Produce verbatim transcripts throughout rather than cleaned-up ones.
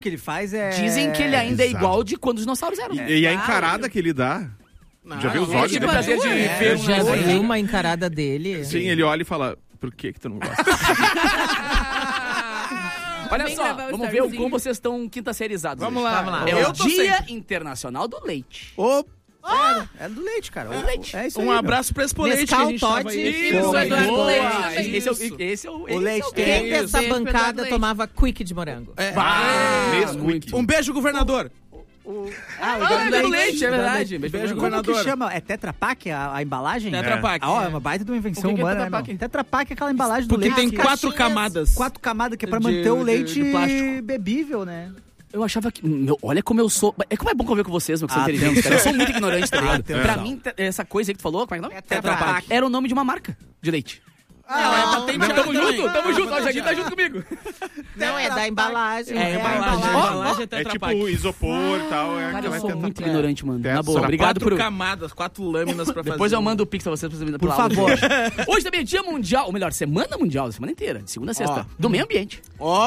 que ele faz é... Dizem que ele ainda Exato. é igual de quando os dinossauros eram. E, e a encarada que ele dá. Já viu os é olhos tipo dele? prazer de É, ver um já negócio. viu uma encarada dele? Sim, ele olha e fala, por que que tu não gosta? Olha Vem só, gravar o vamos ver o storyzinho. como vocês estão quinta-serizados. Vamos hoje. lá. Vamos lá. É Eu o tô Dia sempre. Internacional do Leite. Ô, ah, é do leite, cara. É do leite. É isso aí, Um meu. abraço pra Expo Leite que a Nescau, gente tava Toddy. aí. Isso, Boa, Eduardo Boa. Leite. Esse é o, Isso. esse é o, O esse leite é o tem- Quem Isso, dessa beijo pro bancada Eduardo tomava quick de morango? É. Ah, Nesquik. Um beijo, governador. Ah, o Ah, Eduardo do leite, é verdade. Beijo, Beijo, Como governador. que chama? É Tetra Pak a, a embalagem? Tetra Pak. Ah, ó, é uma baita de uma invenção O que que é humana, Tetra né, Pak? meu? Tetra Pak é aquela embalagem do Porque leite. tem que- quatro camadas. Quatro camadas que é pra De- manter o de- leite de plástico. bebível, né? Eu achava que... Meu, olha como eu sou... É como é bom conviver com vocês, meu, que são Ah, inteligentes, cara. Eu sou muito ignorante, tá ligado? Atenção. Pra mim, te- essa coisa aí que tu falou, como é que é o nome? É Tetra Pak. Era o nome de uma marca de leite. Não, é patenteado Tamo também. junto, tamo junto. Ó, o Jaguinho tá junto comigo. Não, é da embalagem. É, a embalagem. embalagem. A embalagem é É Tetra tipo Pak. isopor e tal. É Cara, eu aquela sou Tetra muito Pak. ignorante, mano. Tetra Na boa, Pak. obrigado Quatro por... camadas, quatro lâminas pra fazer. Depois eu mando o pix pra vocês. Pra vocês Por favor. Hoje. hoje também é dia mundial, ou melhor, semana mundial, semana inteira, de segunda a sexta, Ó. do meio ambiente.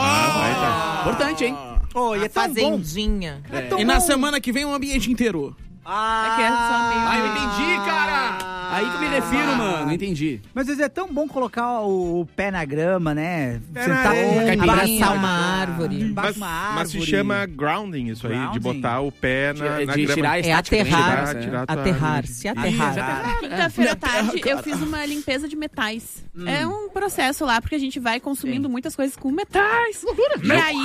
Ó! Importante, hein? Oh, e é A tão bom. fazendinha. É tão E na bom. semana que vem o ambiente inteiro. Ah, É que é só meio- Ah, eu entendi, cara! Aí que eu me refiro, mano, entendi. Mas às vezes é tão bom colocar o, o pé na grama, né? Pé na areia. um- Abraçar uma árvore. Embaixo Mas, de uma árvore. mas se chama grounding isso aí, de Grounding. botar o pé na, De, na de grama. tirar a É estática também, aterrar. né? tirar a tua- Aterrar, se aterrar. Quinta-feira à tarde, eu fiz uma limpeza de metais. É um processo lá, porque a gente vai consumindo muitas coisas com metais. E aí...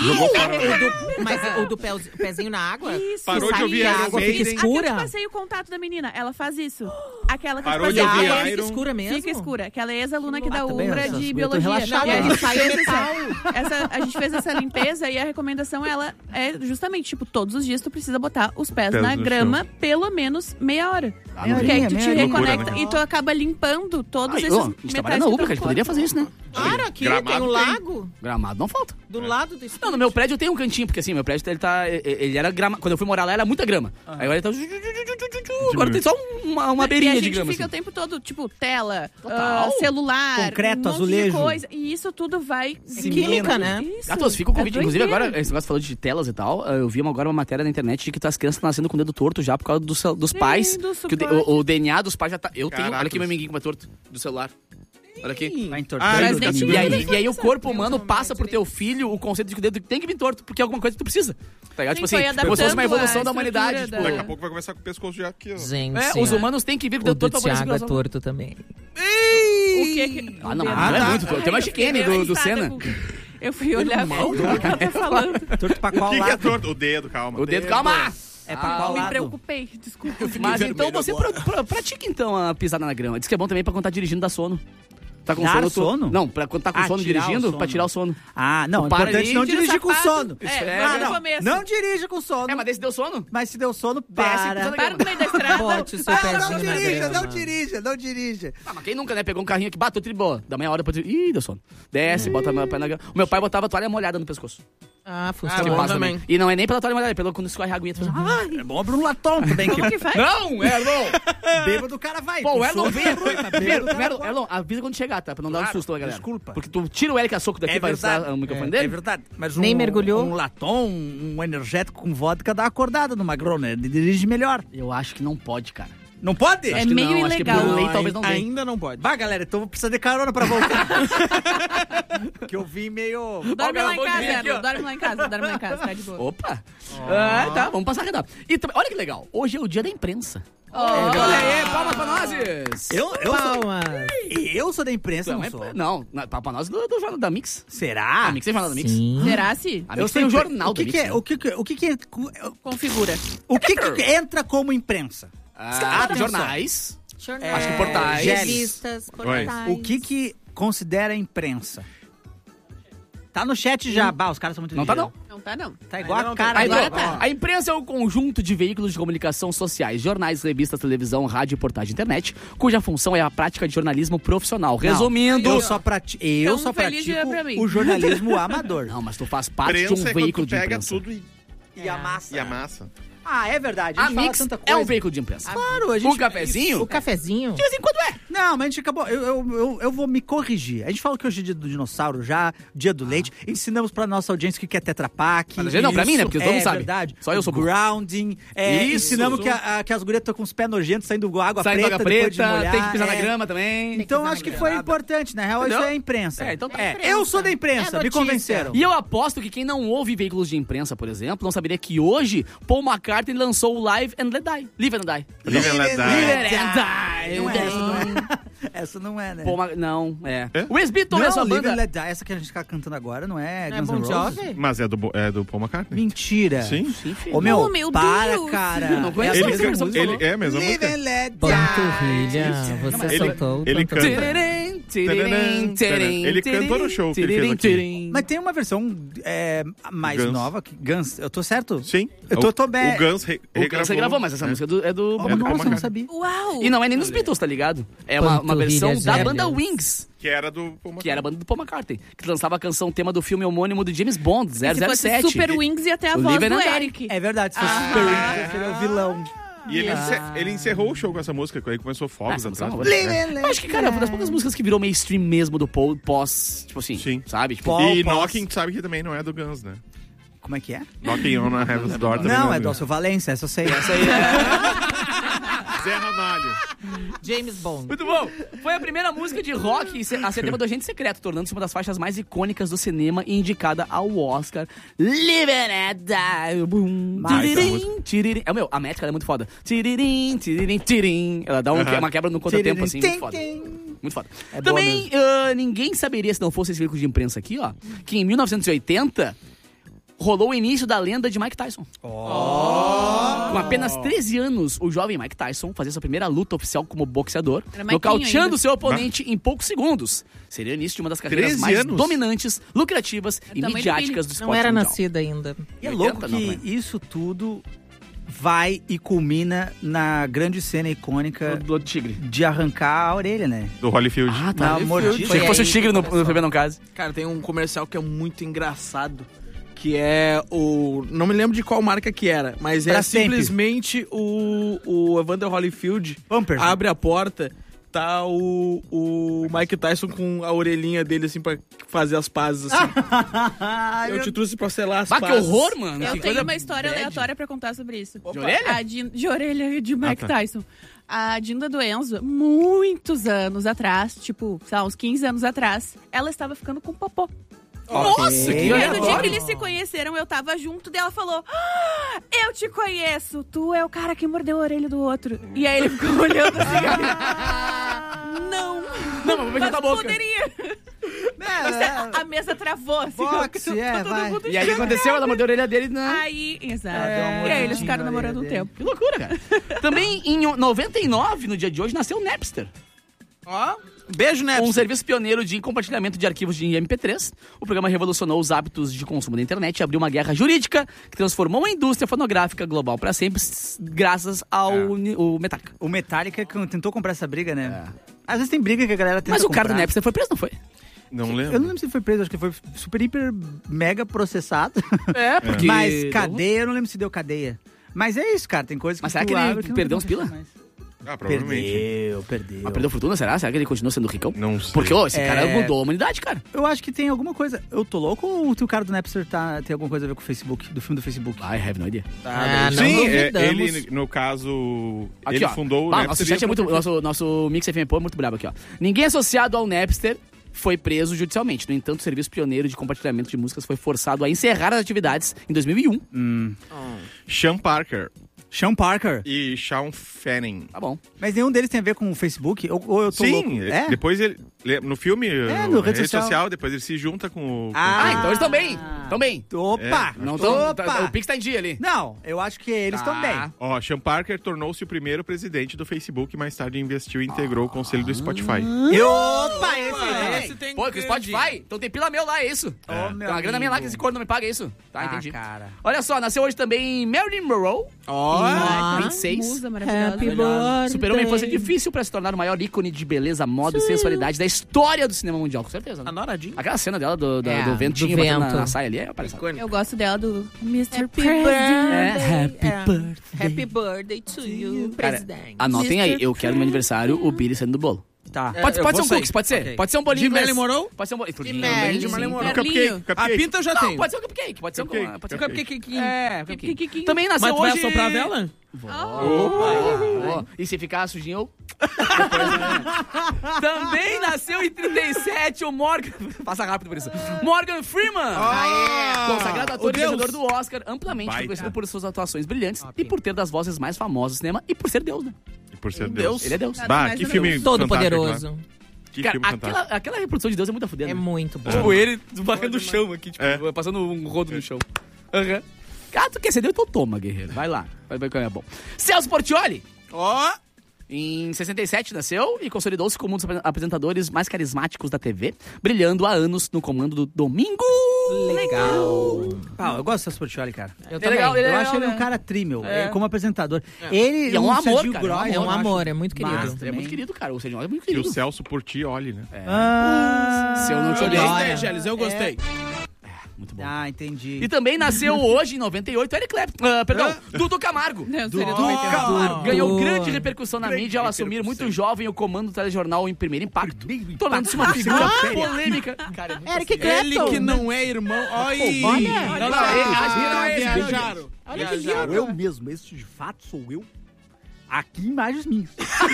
O do- Mas o do pé- o pezinho na água? Isso. Parou de Aí, ouvir a Iron água fica Maiden. escura? Aqui eu passei o contato da menina. Ela faz isso. Aquela que eu Parou te de passei. ouvir A água Iron. fica escura mesmo? Fica escura. Que ela é ex-aluna aqui da Ah, também, Ubra eu tô- de eu tô biologia. relaxado. E a gente Sai fez metal. essa, essa- a gente fez essa limpeza e a recomendação ela é justamente, tipo, todos os dias tu precisa botar os pés, Pés na no grama pelo menos meia hora. Ah, Meia Porque aí horinha, tu te meia horinha. reconecta Loucura, né? e tu acaba limpando todos Ai, esses ó, a gente trabalha metais na que Ubra, estão cara, a gente no poderia corpo. fazer isso, né? Para, aqui Gramado tem um tem. lago Gramado não falta. do lado do Não, no meu prédio tem um cantinho, porque assim, meu prédio ele tá. Ele era grama. Quando eu fui morar lá, era muita grama. Aí agora ele tá. Agora tem só uma, uma E a beirinha de gente grama. fica Assim. o tempo todo, tipo, tela, Total. ah, celular, Concreto, um monte azulejo. de coisa. E isso tudo vai... Química, né? Isso. Ah, todos ficam com É convite. Inclusive, doideira. agora, esse negócio falou de telas e tal. Eu vi agora uma matéria na internet de que as crianças estão nascendo com o dedo torto já por causa dos, dos pais. do Que o, de- suporte. o- o D N A dos pais já tá. Eu tenho. Caracas. Olha aqui meu amiguinho como é torto do celular. Olha aqui. Vai entortando. Ah, Mas eu- nem eu- tinha E aí, direito. e aí o corpo humano passa pro teu filho o conceito de que o dedo tem que vir torto, porque é alguma coisa que tu precisa. Tá ligado? Sim, Tipo assim, foi como se fosse uma adaptando evolução a da humanidade. estrutura Tipo, da- Daqui a pouco vai começar com o pescoço já aqui, ó. Gente, é, os humanos têm que vir com o o dedo do torto pra poder Thiago é segurar. torto também. O que que... Ah, não, o mas dedo- não é muito torto. Tem uma chicane do, do Senna. Eu fui olhar o que ela tá falando. Torto pra O qual que, que é lado? torto? O dedo, calma. O dedo, calma! É pra Ah, qual Me lado? preocupei, desculpa. Mas então você pra, pra, pratica então a pisada na grama. Diz que é bom também pra quando tá dirigindo dar sono. Tá com Dar sono, tu- sono? Não, pra quando tá com Ah, sono tirar o dirigindo, sono. pra tirar o sono. Ah, não, Tu é para importante ali, não tira o dirigir com sapato. sono. É, Ah, no não. começo. Não dirija com sono. É, mas desse deu sono? Mas se deu sono, Desce, para. pisada na Para no meio da estrada. Bote o seu Ah, pezinho não na dirija, grama. não dirija, não dirija. Ah, mas quem nunca, né? Pegou um carrinho aqui, bateu tri boa. Dá meia hora pra... Ih, deu sono. Desce, bota o pé na grama. O meu pai botava a toalha molhada no pescoço. Ah, Que funciona. bom passa também. também. E não é nem pela toalha molhada, é pelo quando escorre a aguinha. Tu faz... Ai, É bom Bruno Latom também. Como que faz? não, Erlon! Bêbado o cara vai. Pô, com o Erlon sono vem. é ruim, tá bêbado, Primeiro, o cara primeiro, pode. Erlon, avisa quando chegar, tá? Pra não dar um Claro, susto na galera. desculpa. Porque tu tira o Eric a soco daqui É pra verdade. estar o microfone É, dele. é verdade. Mas Nem um, mergulhou? Um latom, um energético com vodka dá uma acordada no magrão, né? Ele dirige melhor. Eu acho que não pode, cara. Não pode? É Acho que meio não, acho que ilegal. por lei Não, talvez não dê. ainda não pode. Vai, galera, então eu vou precisar de carona pra voltar. que eu vim meio... Dorme Ó, lá em vou casa, vir aqui, Erlon. ó. Dorme lá em casa, dorme lá em casa, tá de boa. Opa! Ah, tá, vamos passar redado. E também, olha que legal, hoje é o dia da imprensa. Ó, Olha aí, palmas pra nós! Eu, eu, sou, Palmas. eu sou da imprensa, Não, não é- sou. não, na- palmas pra nós do, do jornal da Mix. Será? A Mix tem jornal da Mix. Sim. Será se A Eu Mix sou tem o impre- jornal o que da que Mix. é, o que que, o que que é- configura? o que que entra como imprensa? Ah, Atenção. jornais. Jornais, Acho que portais. revistas, portais. O que que considera imprensa? Tá no chat já. Bah, os caras são muito Não tá, ligeiros. Não tá, não. Tá igual Ainda a não cara tá. A, agora. Agora imprensa, tá. a imprensa é um conjunto de veículos de comunicação sociais, jornais, revistas, televisão, rádio, portais de internet, cuja função é a prática de jornalismo profissional. Resumindo... Eu só, prati eu Então, só feliz dia pratico pra mim. o jornalismo amador. Não, mas tu faz parte Prensa de um é quando veículo tu de pega imprensa. tudo e, E a massa. e amassa. Ah, é verdade. A A gente fala Mix tanta é coisa. um veículo de imprensa. Claro, a gente... Um cafezinho, O cafezinho. de vez em quando é. Não, mas a gente acabou. Eu, eu, eu, eu vou me corrigir. A gente falou que hoje é dia do dinossauro já, dia do leite. Ensinamos pra nossa audiência o que é Tetra Pak. Pra gente não, pra mim, né? Porque todo mundo é sabe. verdade. Só eu sou burro. Grounding. É, Isso. ensinamos que, a, a- que as gurias estão com os pés nojentos, saindo água Sai preta água depois de preta, molhar. tem que pisar na é. grama também. Então pisar acho na que foi grama. importante. Na real, Entendeu? isso é imprensa. É, então tá. É, eu sou da imprensa, É me notícia. convenceram. E eu aposto que quem não ouve veículos de imprensa, por exemplo, não saberia que hoje Paul McCartney lançou o Live and Let Die. Live and Die. Live and Let Die. Live and Die. Não é, essa não é. Essa não é, né? Paul Ma- Não, é. É? O ex-Beatle é a Não, sua Live banda. and Let Die. Essa que a gente tá cantando agora não é Não é Guns Bon N' Roses? Jovi? Mas é do, Bo- é do Paul McCartney. Mentira. Sim. Sim, filho. Ô, meu, Oh, meu para, Deus. cara. Eu não conheço É a Ele, essa mesma versão can- que ele falou. é a mesma Live música. and Let Die. Panturrilha, você mas ele- soltou. ele panturrilha. canta. Tiririm, tiririm, tiririm, Ele cantou no show que ele fez tiririm, aqui. tiririm. Mas tem uma versão é, mais Guns. nova, que Guns, eu tô certo? Sim. Eu tô- o, tô bem- o Guns re, O Guns regravou, mas essa música é do, é do Oh, Paul do Paul nossa, eu não McCartney. sabia. Uau! E não é nem nos Beatles, tá ligado? É uma, uma versão Panturrilhas da velhas. banda Wings, Que era do Paul McCartney. que era a banda do Paul McCartney, que lançava a canção tema do filme homônimo do James Bond, Se zero zero fosse sete. Super Wings ia ter a O voz Live do and Die. Eric. É verdade, se fosse Ah. Super Wings, ele é o vilão. E ele, ence- ele encerrou o show com essa música, aí começou Ah, fogos essa música atrás. é uma É. boa. Eu acho que, cara, é uma das poucas músicas que virou mainstream mesmo do Paul pós, tipo assim, Sim. sabe? Tipo, Paul- E Posso- Knocking, sabe que também não é do Guns, né? Como é que é? Knocking on a Heaven's Door também Não, é do do Alceu Valença, essa eu sei. Essa aí é... Zé Ramalho. James Bond. Muito bom. Foi a primeira música de rock a ser tema do Agente Secreto, tornando-se uma das faixas mais icônicas do cinema e indicada ao Oscar. Live and Die. Boom. Mas, Tiririm, tiririm. É, meu, a métrica ela é muito foda. Tiririm, tiririm, tiririm. Ela dá um- Aham. uma quebra no contratempo, assim, muito foda. Muito foda. É boa Também, ah, ninguém saberia, se não fosse esse veículo de imprensa aqui, ó, que em mil novecentos e oitenta rolou o início da lenda de Mike Tyson. Com apenas treze anos, o jovem Mike Tyson fazia sua primeira luta oficial como boxeador, Era Maiquinho nocauteando ainda. seu oponente em poucos segundos. Seria o início de uma das carreiras treze mais anos? dominantes, lucrativas É o e tamanho do midiáticas do Billy. esporte Não era mundial. nascida ainda. E é oitenta, louco não, que também. isso tudo vai e culmina na grande cena icônica Do, do tigre. de arrancar a orelha, né? Do Holyfield. Ah, Na tá. mordida. Achei que fosse o aí tigre no, que começou. no Bebê Não Case. Cara, tem um comercial que é muito engraçado, que é o... Não me lembro de qual marca que era, mas é Pra sempre. simplesmente o, o Evander Holyfield Pampers. abre a porta, tá o, o Mike Tyson com a orelhinha dele, assim, pra fazer as pazes, assim. Eu te trouxe pra selar as Ah, que pazes. horror, mano. Eu Que tenho coisa uma história bad. aleatória pra contar sobre isso. De orelha? A Din- de orelha de Mike Ah, tá. Tyson. A Dinda do Enzo, muitos anos atrás, tipo, sei lá, uns quinze anos atrás, ela estava ficando com popô. Nossa, que E aí, no dia aleatório. que eles se conheceram, eu tava junto dela, falou: "Ah, eu te conheço, tu é o cara que mordeu a orelha do outro." E aí ele ficou olhando assim. Não. Não, mas vou beijar tua boca. Poderia. É, A mesa travou, assim. Boxe, ó, é, todo vai. mundo E aí o que aconteceu? Ela mordeu a orelha dele na... Aí, exato. deu uma e aí mordidinha eles ficaram na namorando um orelha tempo. Que loucura, cara. Também em noventa e nove, no dia de hoje, nasceu o Napster. Ó, beijo, né? Um serviço pioneiro de compartilhamento de arquivos de M P três. O programa revolucionou os hábitos de consumo da internet e abriu uma guerra jurídica que transformou a indústria fonográfica global para sempre, s- graças ao ni- o Metallica. O Metallica que tentou comprar essa briga, né? Às vezes tem briga que a galera tenta Mas o cara comprar. do Napster foi preso, não foi? Não lembro. Eu não lembro se ele foi preso, acho que ele foi super, hiper, mega processado. É, porque... Mas cadeia, eu não lembro se deu cadeia. Mas é isso, cara, tem coisas que Mas será tu que ele abre não perdeu tem uns pila? mais. Ah, provavelmente. Perdeu, perdeu. Ah, perdeu fortuna, será? Será que ele continua sendo ricão? Não sei. Porque, ô, esse É. cara mudou a humanidade, cara. Eu acho que tem alguma coisa... Eu tô louco ou o cara do Napster tá, tem alguma coisa a ver com o Facebook, do filme do Facebook? I have no idea. Ah, não Sim, é, duvidamos. ele, no caso, Aqui, ele ó. fundou o Ah, Napster. nosso e chat é ele muito... comprou- Nosso, nosso Mix F M Pô é muito brabo aqui, ó. Ninguém associado ao Napster foi preso judicialmente. No entanto, o serviço pioneiro de compartilhamento de músicas foi forçado a encerrar as atividades em dois mil e um. Sean Parker Sean Parker. e Sean Fanning. Tá bom. Mas nenhum deles tem a ver com o Facebook? Ou, ou eu tô Sim, louco? É? depois ele... No filme, É, no no rede rede social. social. depois ele se junta com o... Ah, então eles estão bem. Estão bem. Opa! É. Não tão, Opa! tá- o Pix tá em dia ali. Não, eu acho que eles estão Tá. bem. Ó, Sean Parker tornou-se o primeiro presidente do Facebook e mais tarde investiu e integrou o conselho do Spotify. E opa, esse aí. Esse tem Pô, que o Spotify? Então tem pila meu lá, é isso? Ô, Tem meu uma grana minha lá que amigo. esse corno não me paga, é isso? Tá, Ah, entendi. cara. Olha só, nasceu hoje também Marilyn Monroe. Ó, em vinte e seis. Musa maravilhosa. Happy birthday. Superou uma infância difícil pra se tornar o maior ícone de beleza, moda e sensualidade da história do cinema mundial, com certeza. Né? A Noradinha. Aquela cena dela do, do, É, do ventinho do batendo vento. na, na saia ali é palhaçada. Icônica. Eu gosto dela do mister Happy President. É, happy É. birthday. Happy birthday to you, Cara, presidente. anotem aí, mister eu quero no meu aniversário o Billy saindo do bolo. Tá. É, Pode, eu pode ser vou um sair. cookies, pode ser? Ok. Pode ser um bolinho De inglês. Melly Morrow? Pode ser um bolinho. De Também, Melly, sim. de Melly Morrow. Merlinho. Cupcake, A cupcake. pinta eu já Não, tenho. pode ser um cupcake. Pode ser um Cupcake, pode ser um cupcake. Cupcake. É, cupcake. Cupcake. Também nasceu Mas tu vai hoje... assoprar a vela? Opa! E se ficar sujinho, eu... Depois, né? Também nasceu em trinta e sete o Morgan... Passa rápido por isso. Morgan Freeman! Ah, Consagrado ator o e Deus. vencedor do Oscar, amplamente Baita. reconhecido por suas atuações brilhantes e por ter das vozes mais famosas do cinema e por ser Deus, né? E por ser Deus. Deus. Ele é Deus. Nada Bah, mais que do filme Deus. Todo fantástico, poderoso. né? Que Cara, filme aquela, fantástico. aquela reprodução de Deus é muito a fuder, É né? muito bom. Tipo, ele varrendo o chão aqui, tipo, É. passando um rodo no chão. Aham. Ah, tu quer ser Deus? Então toma, guerreiro. Vai lá. Vai ver qual é bom. Celso Portiolli. Ó, Em sessenta e sete nasceu e consolidou-se como um dos apresentadores mais carismáticos da T V, brilhando há anos no comando do Domingo. Legal. Ah, eu gosto do Celso Portiolli, cara. Eu É também. legal, ele Eu é acho ele né? um cara trímel, ele como apresentador. Ele E é um o amor, Serginho cara, é um Groy, amor. É eu um acho amor, é muito querido. massa Ele é também. muito querido, cara. O Serginho é muito Que o querido. Celso por ti olhe, né? Ah, Se eu não te eu olhei. gostei, Gélis, eu gostei. Muito bom. Ah, entendi. E também nasceu hoje, em noventa e oito, Eric Clapton. Ah, perdão, Dudu Camargo. Não, Do- seria do- noventa e nove. Camargo. Ganhou Boa. grande repercussão na mídia ao assumir muito jovem o comando do telejornal em Primeiro Impacto, tornando-se uma figura polêmica. Cara, é muito Eric assim. Clapton. Ele que não é irmão. Oi. olha. Não, não, ele- acho que não é esse. Viajaram. Olha que Viajaram. Sou eu mesmo, esse de fato sou eu. Aqui imagens minhas.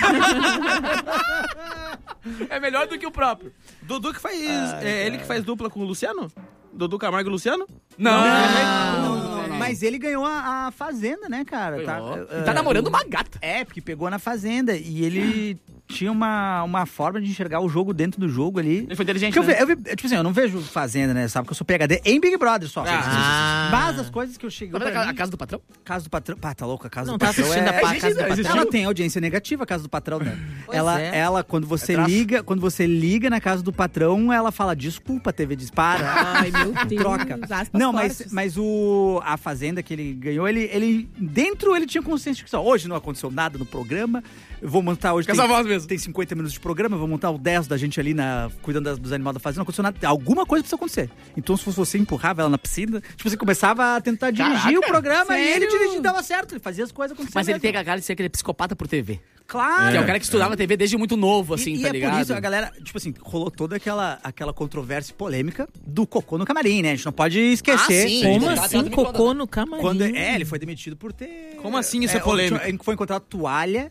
É melhor do que o próprio. Dudu que faz. é ele que faz dupla com o Luciano? Dudu Camargo e Luciano? Não. Não, não, não, não. Mas ele ganhou a, a Fazenda, né, cara? Tá, Ele tá namorando uma gata. É, porque pegou na Fazenda e ele tinha uma, uma forma de enxergar o jogo dentro do jogo ali. Ele foi inteligente, Que eu, né? ve- eu ve- tipo assim, eu não vejo Fazenda, né? Sabe que eu sou P H D em Big Brother só. Ah. Mas as coisas que eu cheguei Tá vendo pra a, a mim, casa do patrão? Casa do Patrão... Pá, tá louca? A Casa Não do tá Patrão assistindo é... a pa- Casa do existe- Patrão? Ela tem audiência negativa, a Casa do Patrão, né? Pois ela, é. ela, quando você traço. liga, quando você liga na Casa do Patrão, ela fala, desculpa, T V dispara. Ai, meu Deus. Troca. Aspas Não, mas, fortes. mas o a Fazenda que ele ganhou, ele, ele dentro ele tinha consciência de que só, hoje não aconteceu nada no programa. Eu vou montar hoje Com tem, essa voz mesmo. tem cinquenta minutos de programa, eu vou montar o dez da gente ali na cuidando das- dos animais da Fazenda, não aconteceu nada. Alguma coisa precisa acontecer. Então se fosse você empurrava ela na piscina, tipo você começava a tentar dirigir Caraca, o programa e ele sério? dirigia, dava certo, ele fazia as coisas acontecerem. Mas ele mesmo. tem a cara de ser aquele psicopata por T V. Claro. Que é o cara que estudava T V desde muito novo, assim, e, tá e ligado? é por isso a galera, tipo assim, rolou toda aquela, aquela controvérsia polêmica do cocô no camarim, né? A gente não pode esquecer. Ah, sim. Como Sim. assim Tá, tá, cocô no camarim? Quando, é, ele foi demitido por ter... Como assim isso é polêmica? Ele foi encontrado toalha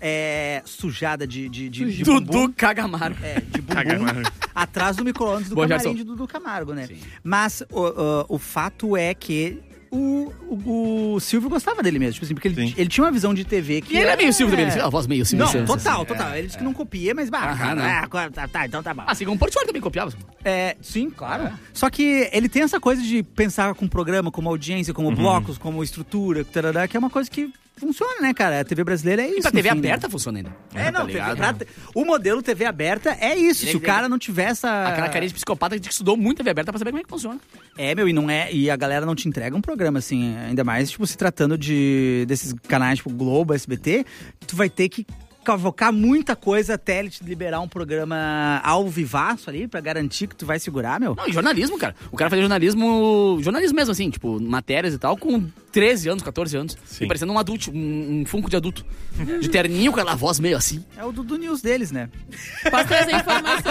é, sujada de, de, de, de Dudu bumbum. Cagamaro. É, de bumbum, Cagamaro. atrás do micro-ondas do Boa, camarim Gerson. de Dudu Camargo, né? Sim. Mas o, o, o fato é que o, o, o Silvio gostava dele mesmo, tipo assim, porque ele, Sim. ele tinha uma visão de T V que... E ele é meio Silvio também, é. ele tem a voz meio Silvio Não, Santos, total, assim. total. Ele disse que não copia, mas... Bah, Aham, não. ah, tá, tá, então tá bom. Assim como o Portiolli também copiava. É, sim, claro. Só que ele tem essa coisa de pensar com programa, como audiência, como blocos, como estrutura, tarará, que é uma coisa que funciona, né, cara? A T V brasileira é isso. E pra no T V fim, né? aberta funciona ainda. É, não, tá T V, ligado? pra- o modelo T V aberta é isso. Ele Se o é- cara não tiver essa. Aquela carinha de psicopata que estudou muito T V aberta pra saber como é que funciona. É, meu, e não é. E a galera não te entrega um programa, assim, ainda mais, tipo, se tratando de desses canais, tipo, Globo, S B T, tu vai ter que cavocar muita coisa até ele te liberar um programa ao vivaço ali, pra garantir que tu vai segurar, meu. Não, e jornalismo, cara. O cara fazia jornalismo, jornalismo mesmo, assim, tipo, matérias e tal, com treze anos, catorze anos. Sim. E parecendo um adulto, um, um funko de adulto. De terninho, com aquela voz meio assim. É o Dudu News deles, né? Posso trazer informação?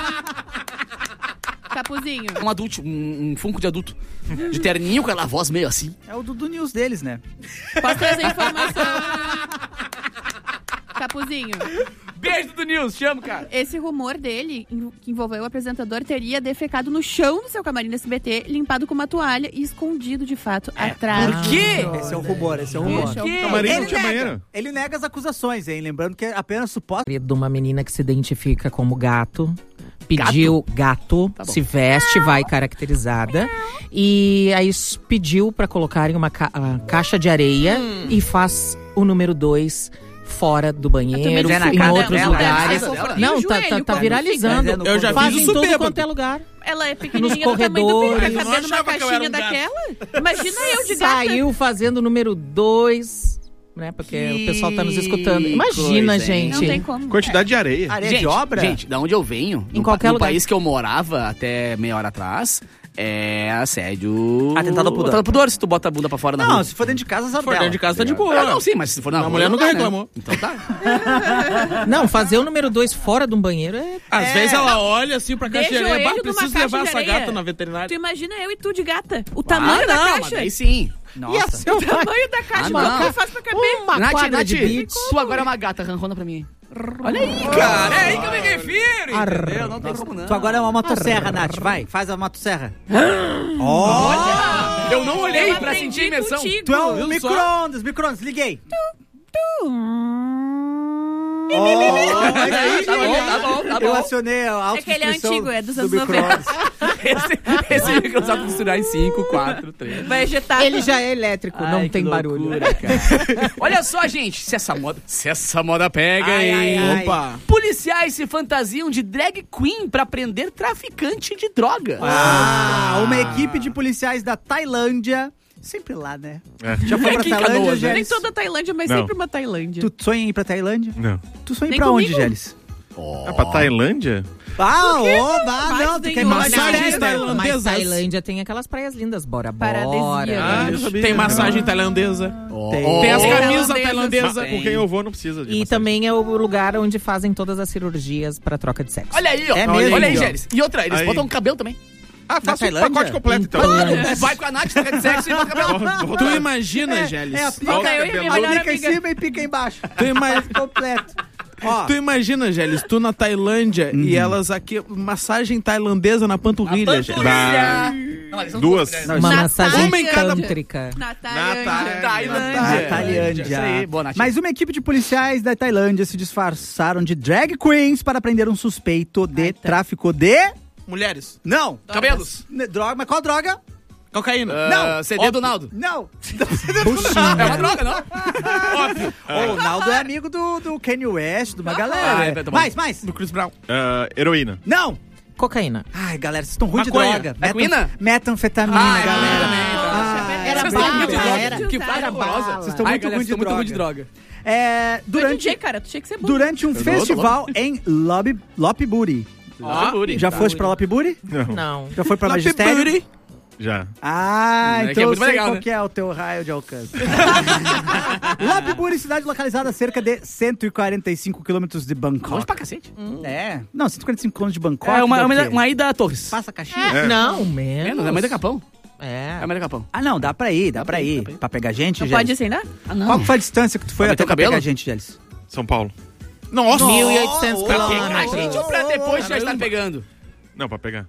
Capuzinho. Um adulto, um, um funko de adulto. De terninho, com aquela voz meio assim. É o Dudu News deles, né? Posso trazer informação? Capuzinho. Beijo do News, te amo, cara. Esse rumor dele, em- que envolveu o apresentador, teria defecado no chão do seu camarim do S B T, limpado com uma toalha e escondido, de fato, atrás. Por quê? Esse é o rumor, esse é o rumor. Esse é o quê? rumor. Camarim não Ele tinha nega, banheiro. ele nega as acusações, hein? Lembrando que é apenas suposto. De uma menina que se identifica como gato. Pediu gato, Tá bom. se veste, vai caracterizada. E aí s- pediu pra colocarem uma ca- a caixa de areia e faz o número dois fora do banheiro, Mas é na em casa outros dela, lugares. é na casa dela. Não, E o tá, joelho, tá, tá como viralizando. fica? Eu já Faz fiz em isso tudo bêbado. quanto é lugar. Ela é pequenininha Nos do tamanho do corredores. Vai Eu não caber numa achava que eu era caixinha um gato. daquela? Imagina eu de gata. Saiu fazendo o número dois. né? Porque Que o pessoal tá nos escutando. Imagina, coisa, hein? gente. Não tem como. Quantidade de areia. Areia Gente, de obra? gente, da onde eu venho, Em no, qualquer pa- no lugar. país que eu morava até meia hora atrás, é assédio... Atentado ao pudor. Atentado ao pudor, se tu bota a bunda pra fora na Não, rua. se for dentro de casa, Se sabe for dentro de casa, tá de boa. Ah, não, sim, mas se for na A rua... mulher não nunca dá, né? reclamou. Então tá. Não, fazer o número dois fora de um banheiro é... Às É. vezes ela olha assim pra De caixa de areia. joelho Bah, numa preciso caixa levar de essa areia. gata na Tu veterinária. imagina eu e tu de gata. O tamanho Ah, da não, mas caixa. daí sim. Nossa. O tamanho da caixa. Ah, Como não. que eu faço pra caber? Uma Nath, quadra Nath, de beach. tu agora é uma gata, rancona pra mim. Olha aí, cara. É aí que eu me refiro, entendeu? Não tem como não. Tu agora é uma motosserra, Nath. Vai, faz a motosserra. Olha! Eu não olhei Eu pra aprendi sentir a imersão. contigo. Tu é um Viu só? micro-ondas, micro-ondas, liguei. Olha aí, tá bom, tá bom, tá Eu bom. acionei a É que ele é autodestruição antigo, é dos do anos micro-ondas. Esse, esse microscope costurar em cinco, quatro, três. Vai ejetar. Ele já é elétrico, não Ai, tem que barulho. loucura, cara. Olha só, gente, se essa moda, se essa moda pega, Ai, hein? ai, ai. Opa. Policiais se fantasiam de drag queen pra prender traficante de droga. Ah, uma equipe de policiais da Tailândia. Sempre lá, né? É. Já foi pra Aqui em Tailândia, Canoas, né? Nem Gélis? toda a Tailândia, mas Não. sempre uma Tailândia. Tu sonha em ir pra Tailândia? Não. Tu sonha em ir Nem pra onde, comigo. Gélis? É pra Tailândia? Ah, ô, bah, Mais não, tu quer nenhum. Massagens massagem tailandesas. Mas Tailândia tem aquelas praias lindas. Bora, Paradisíaca. bora. Ah, não sabia. Tem massagem tailandesa. Tem. Tem as Oh. camisas Tailandesas. tailandesas. Com quem eu vou não precisa de E massagem. também é o lugar onde fazem todas as cirurgias pra troca de sexo. Olha aí, ó. É Olha mesmo, aí, ó. Gélis. E outra, eles Aí. botam cabelo também. Ah, faço o Tailândia? pacote completo, então. Então, Vai com a Nath, troca de sexo e bota cabelo. Tu imagina, Gélis? É, a Fica pica, eu e a minha a melhor pica em amiga. cima e pica embaixo. Tu, ima- Completo. Ó, tu imagina, Gélis, tu na Tailândia e elas aqui, massagem tailandesa na panturrilha, Gélis. Bah. Não, eles são Duas. né? Não, Uma Na massagem Uma em cada- tântrica. Na Tailândia. Tailândia. Tailândia. Tailândia. Isso aí, boa, Nath. Mas uma equipe de policiais da Tailândia se disfarçaram de drag queens para prender um suspeito de tráfico de... Mulheres. Não. Cabelos. N- Droga, mas qual droga? Cocaína. Não, C D do Naldo. Não. É uma droga, não? Óbvio. O Naldo é amigo do, do Kanye West, de uma Ah, galera. é, tá bom. mais, mais. Do Chris Brown. Ah, heroína. Não. Cocaína. Ai, galera, vocês estão ruins de Maconha. droga. Maconha? Metanfetamina, Ah, galera. também, Era Vocês bala, estão muito de droga. era- Que frase era horrorosa. bala. Vocês estão Ai, muito galera, ruins de vocês estão muito droga. ruins de droga. É, Tu é durante, D J, cara. Tu tinha que ser bom. durante um tô, festival em Lop, Lopburi. Ah, Já foste pra Lopburi? Não. Não. Já foi pra Happy Magistério? Booty. Já. Ah, É que então é eu muito sei mais legal, qual né? que é o teu raio de alcance. Lopburi, cidade localizada a cerca de cento e quarenta e cinco quilômetros de Longe Bangkok. pra cacete. É, não, cento e quarenta e cinco quilômetros de Bangkok. É uma, dá o uma, quê? uma ida a Torres. Passa a caixinha? É. Não, menos. Menos, é mais da Capão. É. É mais da Capão. Ah, não, dá pra ir, dá, Dá pra pra ir, ir. dá pra ir. Pra pegar gente, Não Gélis? pode acender? Ah, não. Qual que foi a distância que tu foi Pra até meter o pra pegar cabelo? gente, Gélis? São Paulo. Nossa. mil e oitocentos Pra Pra pegar a quilômetros. gente ou pra depois já estar pegando? Não, pra pegar.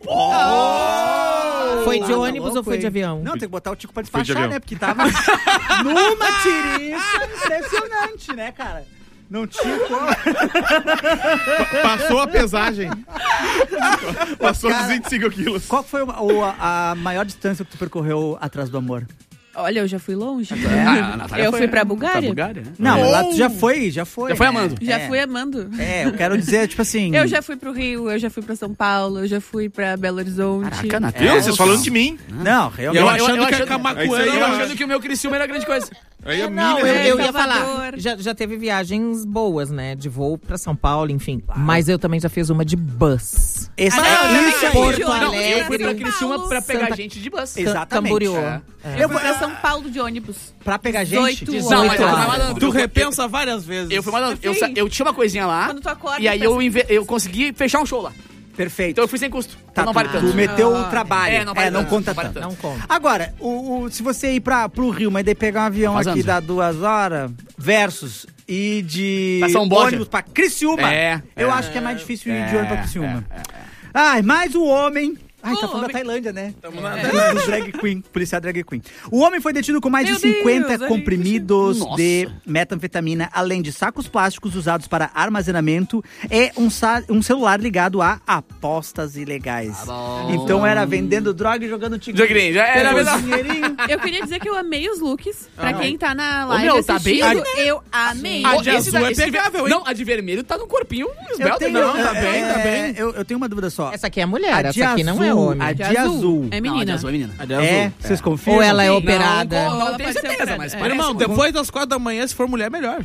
Foi de Ah, tá ônibus louco, ou foi de hein? avião? Não, tem que botar o Tico pra Fui de despachar, avião. né? Porque tava numa tiriça impressionante, né, cara? Não tinha como. Pa- Passou a pesagem. Passou Cara, dos vinte e cinco quilos. Qual foi o- o- a, a maior distância que tu percorreu atrás do amor? Olha, eu já fui longe. Ah, a Natália Eu foi- fui pra Bulgária? Pra Bulgária, né? Não, Oh! lá tu já foi, já foi. Já foi né? amando. Já É. fui amando. É, eu quero dizer, tipo assim... Eu já fui pro Rio, eu já fui pra São Paulo, eu já fui pra Belo Horizonte. Caraca, Natália. Viu? Vocês falando de mim. Não, realmente. Eu, Eu- achando eu que a achando- Camacuã É isso aí, Eu ó. achando que o meu Criciúma era grande coisa. Aí a Não, milha. eu, né? eu ia falar. Salvador. Já, já teve viagens boas, né? De voo pra São Paulo, enfim. Mas eu também já fiz uma de bus. Esse, Ah, não, eu também isso fui aí. de Porto ônibus. Não, eu fui Alegre, pra Criciúma pra pegar Santa- gente de bus. Exatamente. Camboriú. É. É. Eu fui pra São Paulo de ônibus. Pra pegar gente... dezoito Não, mas eu horas. fui malandro. Tu Eu- repensa várias vezes. Eu fui malandro. Eu, Sim. sa- eu tinha uma coisinha lá. Quando tu acorda, E aí pensa- eu, inve- eu consegui fechar um show lá. Perfeito. Então eu fui sem custo. Tá, Então não vale tu, tanto. tu meteu o Ah. trabalho. É, não vale não tanto, conta não vale tanto. Não conta. Agora, o, o- se você ir pra, pro Rio, mas daí pegar um avião Faz aqui anos, dá duas horas, versus ir de Pra São Borja. ônibus pra Criciúma, É, eu é, acho que é mais difícil ir de é, ônibus pra Criciúma. é, é, Ai, mais o homem... Ai, O tá falando da homem. Tailândia, né? Tamo na- É. Do drag queen, policial drag queen. O homem foi detido com mais Meu de cinquenta Deus, olha comprimidos isso. de Nossa. metanfetamina, além de sacos plásticos usados para armazenamento e um, sa- um celular ligado a apostas ilegais. Tá bom. Então era vendendo droga e jogando tigre. Joguinho, já era Pegou verdade. dinheirinho. Eu queria dizer que eu amei os looks. Pra Ah, quem tá na Ô, live meu, tá bem- assistindo, eu amei. A Ó, de esse azul da- é esse de ver- pegável, hein? Não, a de vermelho tá no corpinho Eu esbelto. tenho, Não, tá é, bem, tá é, bem. Eu, eu tenho uma dúvida só. Essa aqui é mulher, A de essa aqui não é homem? A de azul. É Não, a de menina. azul é menina. A de azul. É, vocês confirmam? Ou ela é Sim. operada? Não, não, Ela não tenho pode ser certeza, operada. mas É. parece Irmão, muito. depois das quatro da manhã, se for mulher, melhor.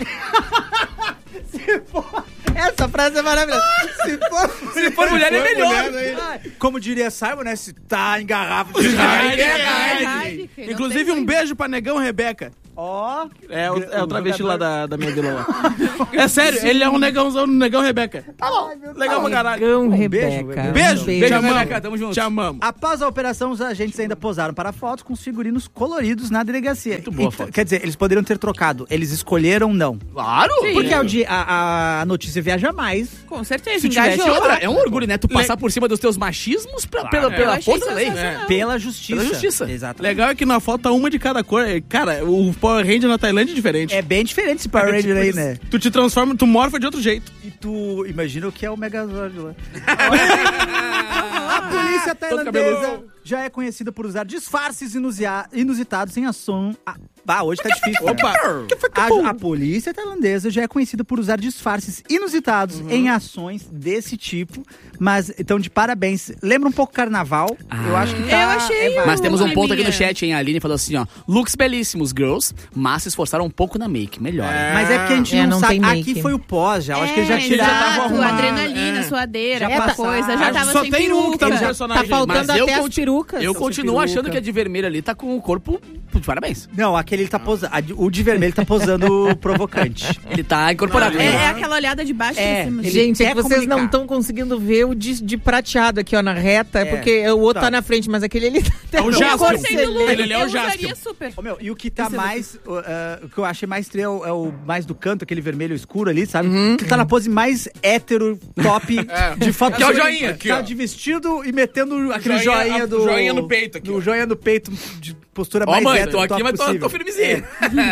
Essa frase é maravilhosa. Se for, Se for mulher, é melhor. Ai, como diria Simon, né? Se tá em garrafa de É Heineken. Heineken, não Inclusive, tem um beijo pra Negão Rebeca. Ó. É o, é o travesti lá da, da minha vila lá. É sério, ele é um negãozão no Negão Rebeca. Tá bom, legal pra caralho. Gão, beijo, Rebeca. beijo. Beijo, Um beijo, te amamos. Rebeca, tamo junto. Te amamos. Após a operação, os agentes ainda posaram para fotos com os figurinos coloridos na delegacia. Muito boa a Então, foto. quer dizer, eles poderiam ter trocado. Eles escolheram não. Claro! Sim. Porque a, audi- a, a notícia viaja mais. Com certeza, Se tivesse engajou. Outra, é um orgulho, né? Tu passar por cima dos teus machismos pra- pela, Eu pela achei força da lei. sensacional. Pela justiça. Pela justiça. Exatamente. Legal é que na foto tá uma de cada cor. Cara, o Power Ranger na Tailândia é diferente. É bem diferente esse Power Ranger aí, né? Tu te transforma, tu morfa de outro jeito. E tu imagina o que é o Megazord lá. A polícia tailandesa já é conhecida por usar disfarces inusia- inusitados em ação. Ah, bah, hoje tá difícil. né? Opa! A, a polícia tailandesa já é conhecida por usar disfarces inusitados em ações desse tipo. Mas, então, de parabéns. Lembra um pouco carnaval. Eu acho que tá... Eu achei é válido. Mas temos um ponto aqui no Minha. chat, hein? A Aline falou assim, ó. Looks belíssimos, girls, mas se esforçaram um pouco na make. Melhor. Mas é porque a gente É, não, não sabe. tem make. Aqui foi o pós já. Eu acho que eles já É, tiraram. exato, arrumado. adrenalina, É. suadeira, Já aquela passaram. coisa. Já Acho tava que só sem tem um que tá no peruca. personagem. Tá faltando Mas eu até as conti- perucas. Eu São continuo peruca. achando que a de vermelho ali tá com o corpo de parabéns. Não, aquele ele tá posando. O de vermelho tá posando provocante. Ele tá incorporado. É, né? é aquela olhada de baixo É, pra cima. ele- Gente, é quer que vocês não comunicar. estão conseguindo ver o de, de prateado aqui, ó, na reta. É, É. porque o outro Tá. tá na frente, mas aquele ali tá É o até Jasper. cor Gostei do look, celeste. Ele é o eu usaria Jaspion. super. Ô, meu, e o que tá Esse é mais. uh, uh, o que eu achei mais estranho é o, é o mais do canto, aquele vermelho escuro ali, sabe? Uhum. Que tá na pose mais hétero, top de foto. Que é o joinha, aqui, Tá ó. de vestido e metendo aquele Joinha- joinha, a- do. joinha no peito aqui, Do ó. joinha no peito, de postura Ó, mais mãe, hétero tô aqui, top mas tô, possível. tô firmezinho.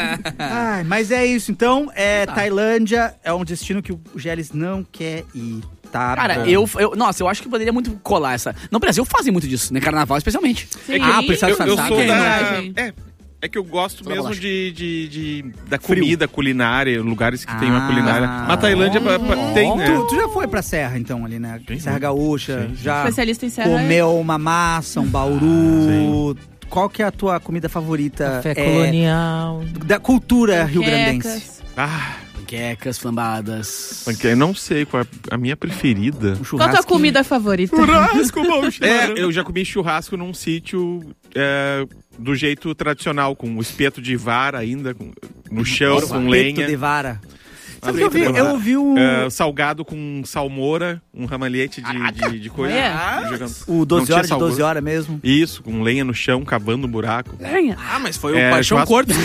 Ai, mas é isso. Então, é, Tailândia é um destino que o Gélis não quer ir. Tá Cara, bom. eu, eu... Nossa, eu acho que poderia muito colar essa... No Brasil fazem muito disso, né? Carnaval, especialmente. Sim. Ah, precisa Eu, eu disfarçar. sou Quem? da... Sim. É, é que eu gosto Só da mesmo bolacha. de, de, de- da Frio. comida culinária, lugares que tem uma Ah. culinária. Mas Tailândia pa- pa- tem, né? Tu, tu já foi pra Serra, então, ali, né? Sim. Serra Gaúcha. Sim. Já Especialista em serra. comeu uma massa, um bauru. Qual que é a tua comida favorita? Café é, colonial. da cultura rio-grandense. Panquecas. Ah, Panquecas, flambadas... porque eu não sei qual é a minha preferida. Um Qual a churrasco. tua comida favorita? Churrasco, bom, É, eu já comi churrasco num sítio é, do jeito tradicional, com o espeto de vara ainda, com- no chão, com Peito lenha. de vara. Mas Sabe que eu vi, espeto de vara. eu ouvi um... É, salgado com salmoura, um ramalhete de, de, de coisa. Olha. Jogando. O Não doze tinha horas de salmoura. doze horas mesmo. Isso, com lenha no chão, cavando um buraco. Ah, mas foi o É, Paixão churrasco- Corto.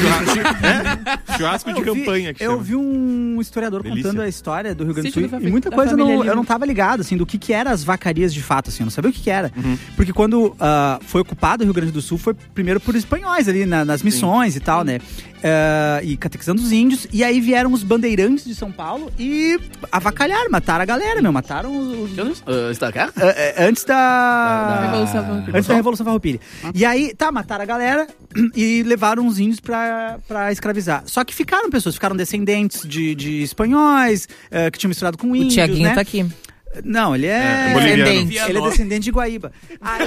É, churrasco de Eu vi- campanha que Eu chama. vi um historiador Delícia. contando a história do Rio Grande do Sítio Sul da e muita fa- coisa da eu não, família eu não Lima. tava ligado, assim, do que que eram as vacarias de fato, assim, eu não sabia o que que era. Uhum. Porque quando ah, foi ocupado o Rio Grande do Sul, foi primeiro por espanhóis ali, na- nas missões e tal, né? Ah, e catequizando os índios, e aí vieram os bandeirantes de São Paulo e avacalharam, mataram a galera, meu, mataram os... os- Uh, está cá? ah, ah, antes da... Da- Revolução Farroupilha. Antes da Revolução Farroupilha. E aí, tá, mataram a galera e levaram os índios pra, pra escravizar. Só que ficaram pessoas, ficaram descendentes de, de espanhóis, eh, que tinham misturado com O índios, Tiaguinho né? tá aqui. Não, ele é... É, boliviano. descendente. Ele é descendente de Guaíba. Aí,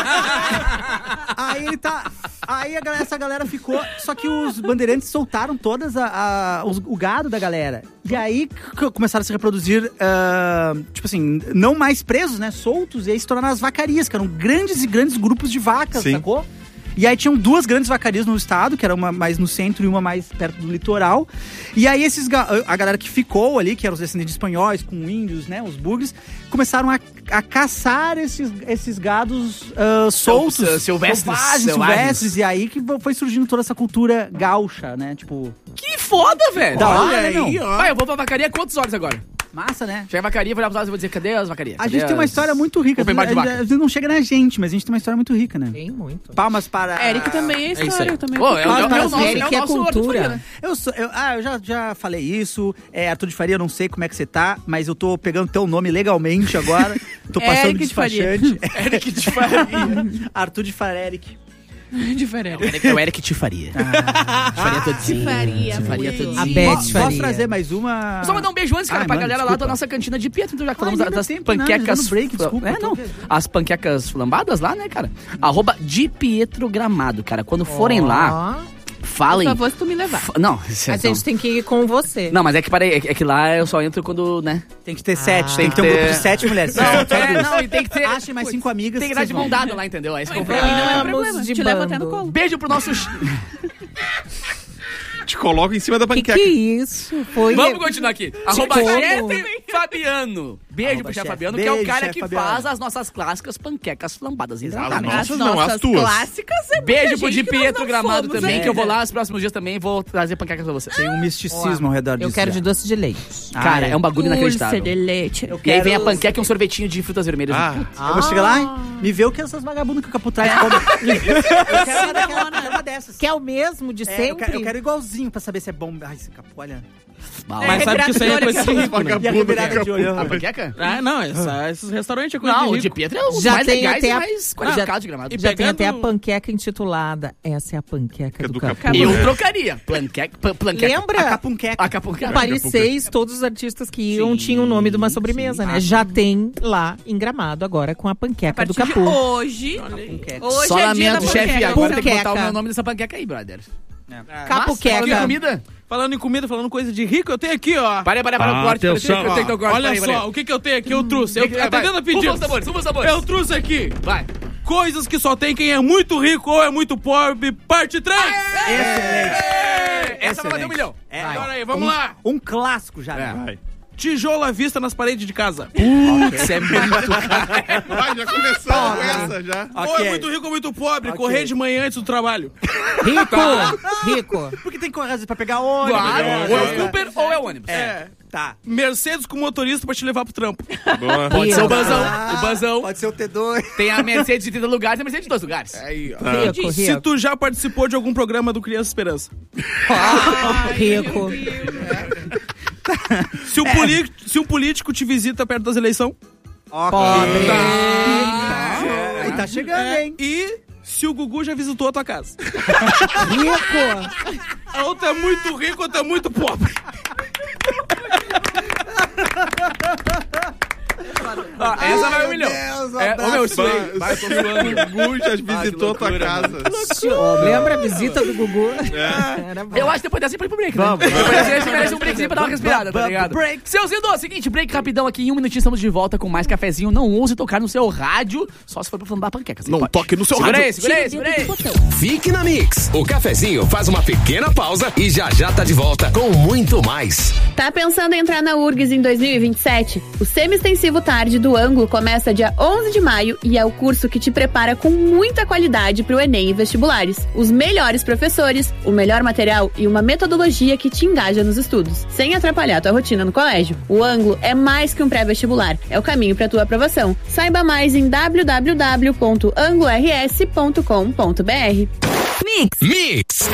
aí ele tá... Aí a galera- essa galera ficou... Só que os bandeirantes soltaram todas a, a- os- o gado da galera. E aí c- começaram a se reproduzir, ah, tipo assim, não mais presos, né? Soltos. E aí se tornaram as vacarias, que eram grandes e grandes grupos de vacas, Sim. sacou? E aí tinham duas grandes vacarias no estado, que era uma mais no centro e uma mais perto do litoral. E aí esses ga- a galera que ficou ali, que eram os descendentes espanhóis, com índios, né, os bugres, começaram a, a caçar esses, esses gados ah, soltos, Sil- silvestres, selvagens, selvagens. silvestres. E aí que foi surgindo toda essa cultura gaúcha, né, tipo... Que foda, velho! Da hora, Olha né, aí, meu? ó. Vai, eu vou pra vacaria quantos horas agora? Massa, né? Chega a vacaria, vou olhar pros lados e vou dizer, cadê as vacarias? A Cadê gente tem uma as- história muito rica. Open bar de Às vaca. vezes- às vezes não chega na gente, mas a gente tem uma história muito rica, né? Tem muito. Palmas para... Eric também é isso aí. história. eu também. Pô, é, o- é, o- é o Mas nosso, Eric é o é nosso Horto cultura. Faria, né? Eu sou, eu, ah, eu já, já falei isso. É, Arthur de Faria, eu não sei como é que você tá, mas eu tô pegando teu nome legalmente agora. Tô passando Eric de de Faria. despachante. Eric de Faria. Arthur de Faria, Eric. Diferente. É o Eric te faria. Ah, Te faria todinho. Te faria, Te faria muito. todinho. A Beth Posso faria. trazer mais uma? Só mandar um beijo antes, cara, Ai, pra mano, galera lá desculpa. da nossa cantina de Pietro. Então já que falamos Ai, não das deu tempo, não, panquecas. já dando break, desculpa, É, eu tô não. vendo. As panquecas flambadas lá, né, cara? Arroba de Pietro Gramado, cara. Quando forem lá, Ó, falem. Por favor, se tu me levar. Fa- Não, a gente tem que ir com você. não, mas é que parei, é que- é que lá eu só entro quando, né? Tem que ter sete, Ah. tem que ter um Tem que grupo ter- de sete mulheres. Não, Só é, duas. não, e tem que ter. Achem mais cinco amigas. Tem que que estar de vocês mão vão. dada lá, entendeu? É isso que eu Pra mim não é um Vamos problema. de Te levo até bando. no colo. Beijo pro nosso. Te coloca em cima da Que panqueca. que é isso? Foi... Vamos continuar aqui. Arroba como? chefe Fabiano. Beijo Arroba pro chefe chefe. Fabiano, que é o Beijo, cara chefe que Fabiano. faz as nossas clássicas panquecas flambadas. As Exatamente. nossas não, as tuas. clássicas é muita Beijo pro gente de que nós Pietro não Gramado fomos também, ainda. que eu vou lá nos próximos dias também vou trazer panquecas pra você. Tem um misticismo ao redor disso. Eu quero já. de doce de leite. Ah, Cara, é um bagulho Dulce inacreditável. de leite. Eu E aí vem a quero- panqueca e um sorvetinho de frutas vermelhas. Ah, Eu vou chegar lá e me ver o que essas vagabundas que o Caputrás comem. Eu quero uma daquela- eu quero uma dessas. Que é o mesmo de É, sempre? eu, quero, eu quero igualzinho pra saber se é bom. Ai, esse capu, olha. Mas sabe que isso aí é coisa de rico, né? E a revirada de olho. A panqueca? Ah, não, essa, esses restaurantes é coisa Não, o de de rico. Pietro é um dos Já mais tem legais até e a- mais qualificados de Gramado. E Já tem pegando- até a panqueca intitulada Essa é a panqueca do, do Capu. Capu. Eu trocaria. Panqueca. pan- Planqueca. Lembra? A capunqueca. A capunqueca. Paris seis, todos os artistas que iam Sim, tinham o nome de uma sobremesa, sim. né? Já tem lá em Gramado agora com a A panqueca do partir de Capu. hoje. Capunqueca. Hoje Só é dia da lamento, chefe, panqueca. agora tem que botar Panqueca. o meu nome nessa panqueca aí, brother. Capuqueca. Falando em comida? Falando em comida, falando coisa de rico, eu tenho aqui, ó. Parei, parei, parei. Ah, o corte. atenção, Eu tenho que ter o corte. Olha parei, só, parei. o que que eu tenho aqui? Eu trouxe. Eu, Que que- vai, atendendo a vai. Rufa os pedidos. sabores, rufa os sabores. Eu trouxe aqui. Vai. Coisas que só tem quem é muito rico ou é muito pobre, parte três. Excelente. Essa vai valer um milhão. É, Agora aí, vamos um, lá. Um clássico já. É. né? Vai. Tijolo à vista nas paredes de casa. Putz, é muito. Vai, já começamos com essa já. Ou Ok. é muito rico ou muito pobre, Ok. correr de manhã antes do trabalho. Rico! Rico! Porque tem que correr às vezes pra pegar ônibus. Claro, né? ou é o Cooper ou é o ônibus. É. Tá. Mercedes com motorista pra te levar pro trampo. Boa. Pode ser o Rico. Banzão. Ah, O Banzão. Pode ser o T dois. Tem a Mercedes de trinta lugares e a Mercedes de dois lugares. Aí, ó. Rico, Se rico. tu já participou de algum programa do Criança Esperança. Rico. Se um, poli- se um político te visita perto das eleições. Pobre. E tá chegando, É, hein? e se o Gugu já visitou a tua casa. Rico! Ou tu é muito rico ou tu é muito pobre. Ah, essa vai um milhão. Deus, É, ô, meu, suei. Vai, Vai, tô suando. Gugu já visitou a tua loucura, casa. Lembra a visita do Gugu? É. Era bom. Eu acho que depois dessa a gente pode ir pro break, né? Vamos. Depois dessa a gente merece um breakzinho pra dar uma respirada, tá Vamos, ligado? break. Seus ídolos, seguinte, break rapidão aqui. Em um minutinho estamos de volta com mais cafezinho. Não ouse tocar no seu rádio, só se for pra falar panqueca. Não toque no seu Segura rádio. aí, segura aí, segura aí. Fique na Mix. O cafezinho faz uma pequena pausa e já já tá de volta com muito mais. Tá pensando em entrar na U R G S em dois mil e vinte e sete? O Semi-Extensivo Tarde do Ângulo começa dia onze de maio e é o curso que te prepara com muita qualidade pro Enem e vestibulares. Os melhores professores, o melhor material e uma metodologia que te engaja nos estudos, sem atrapalhar tua rotina no colégio. O Ângulo é mais que um pré-vestibular, é o caminho pra tua aprovação. Saiba mais em w w w ponto anglo r s ponto com ponto b r. Mix.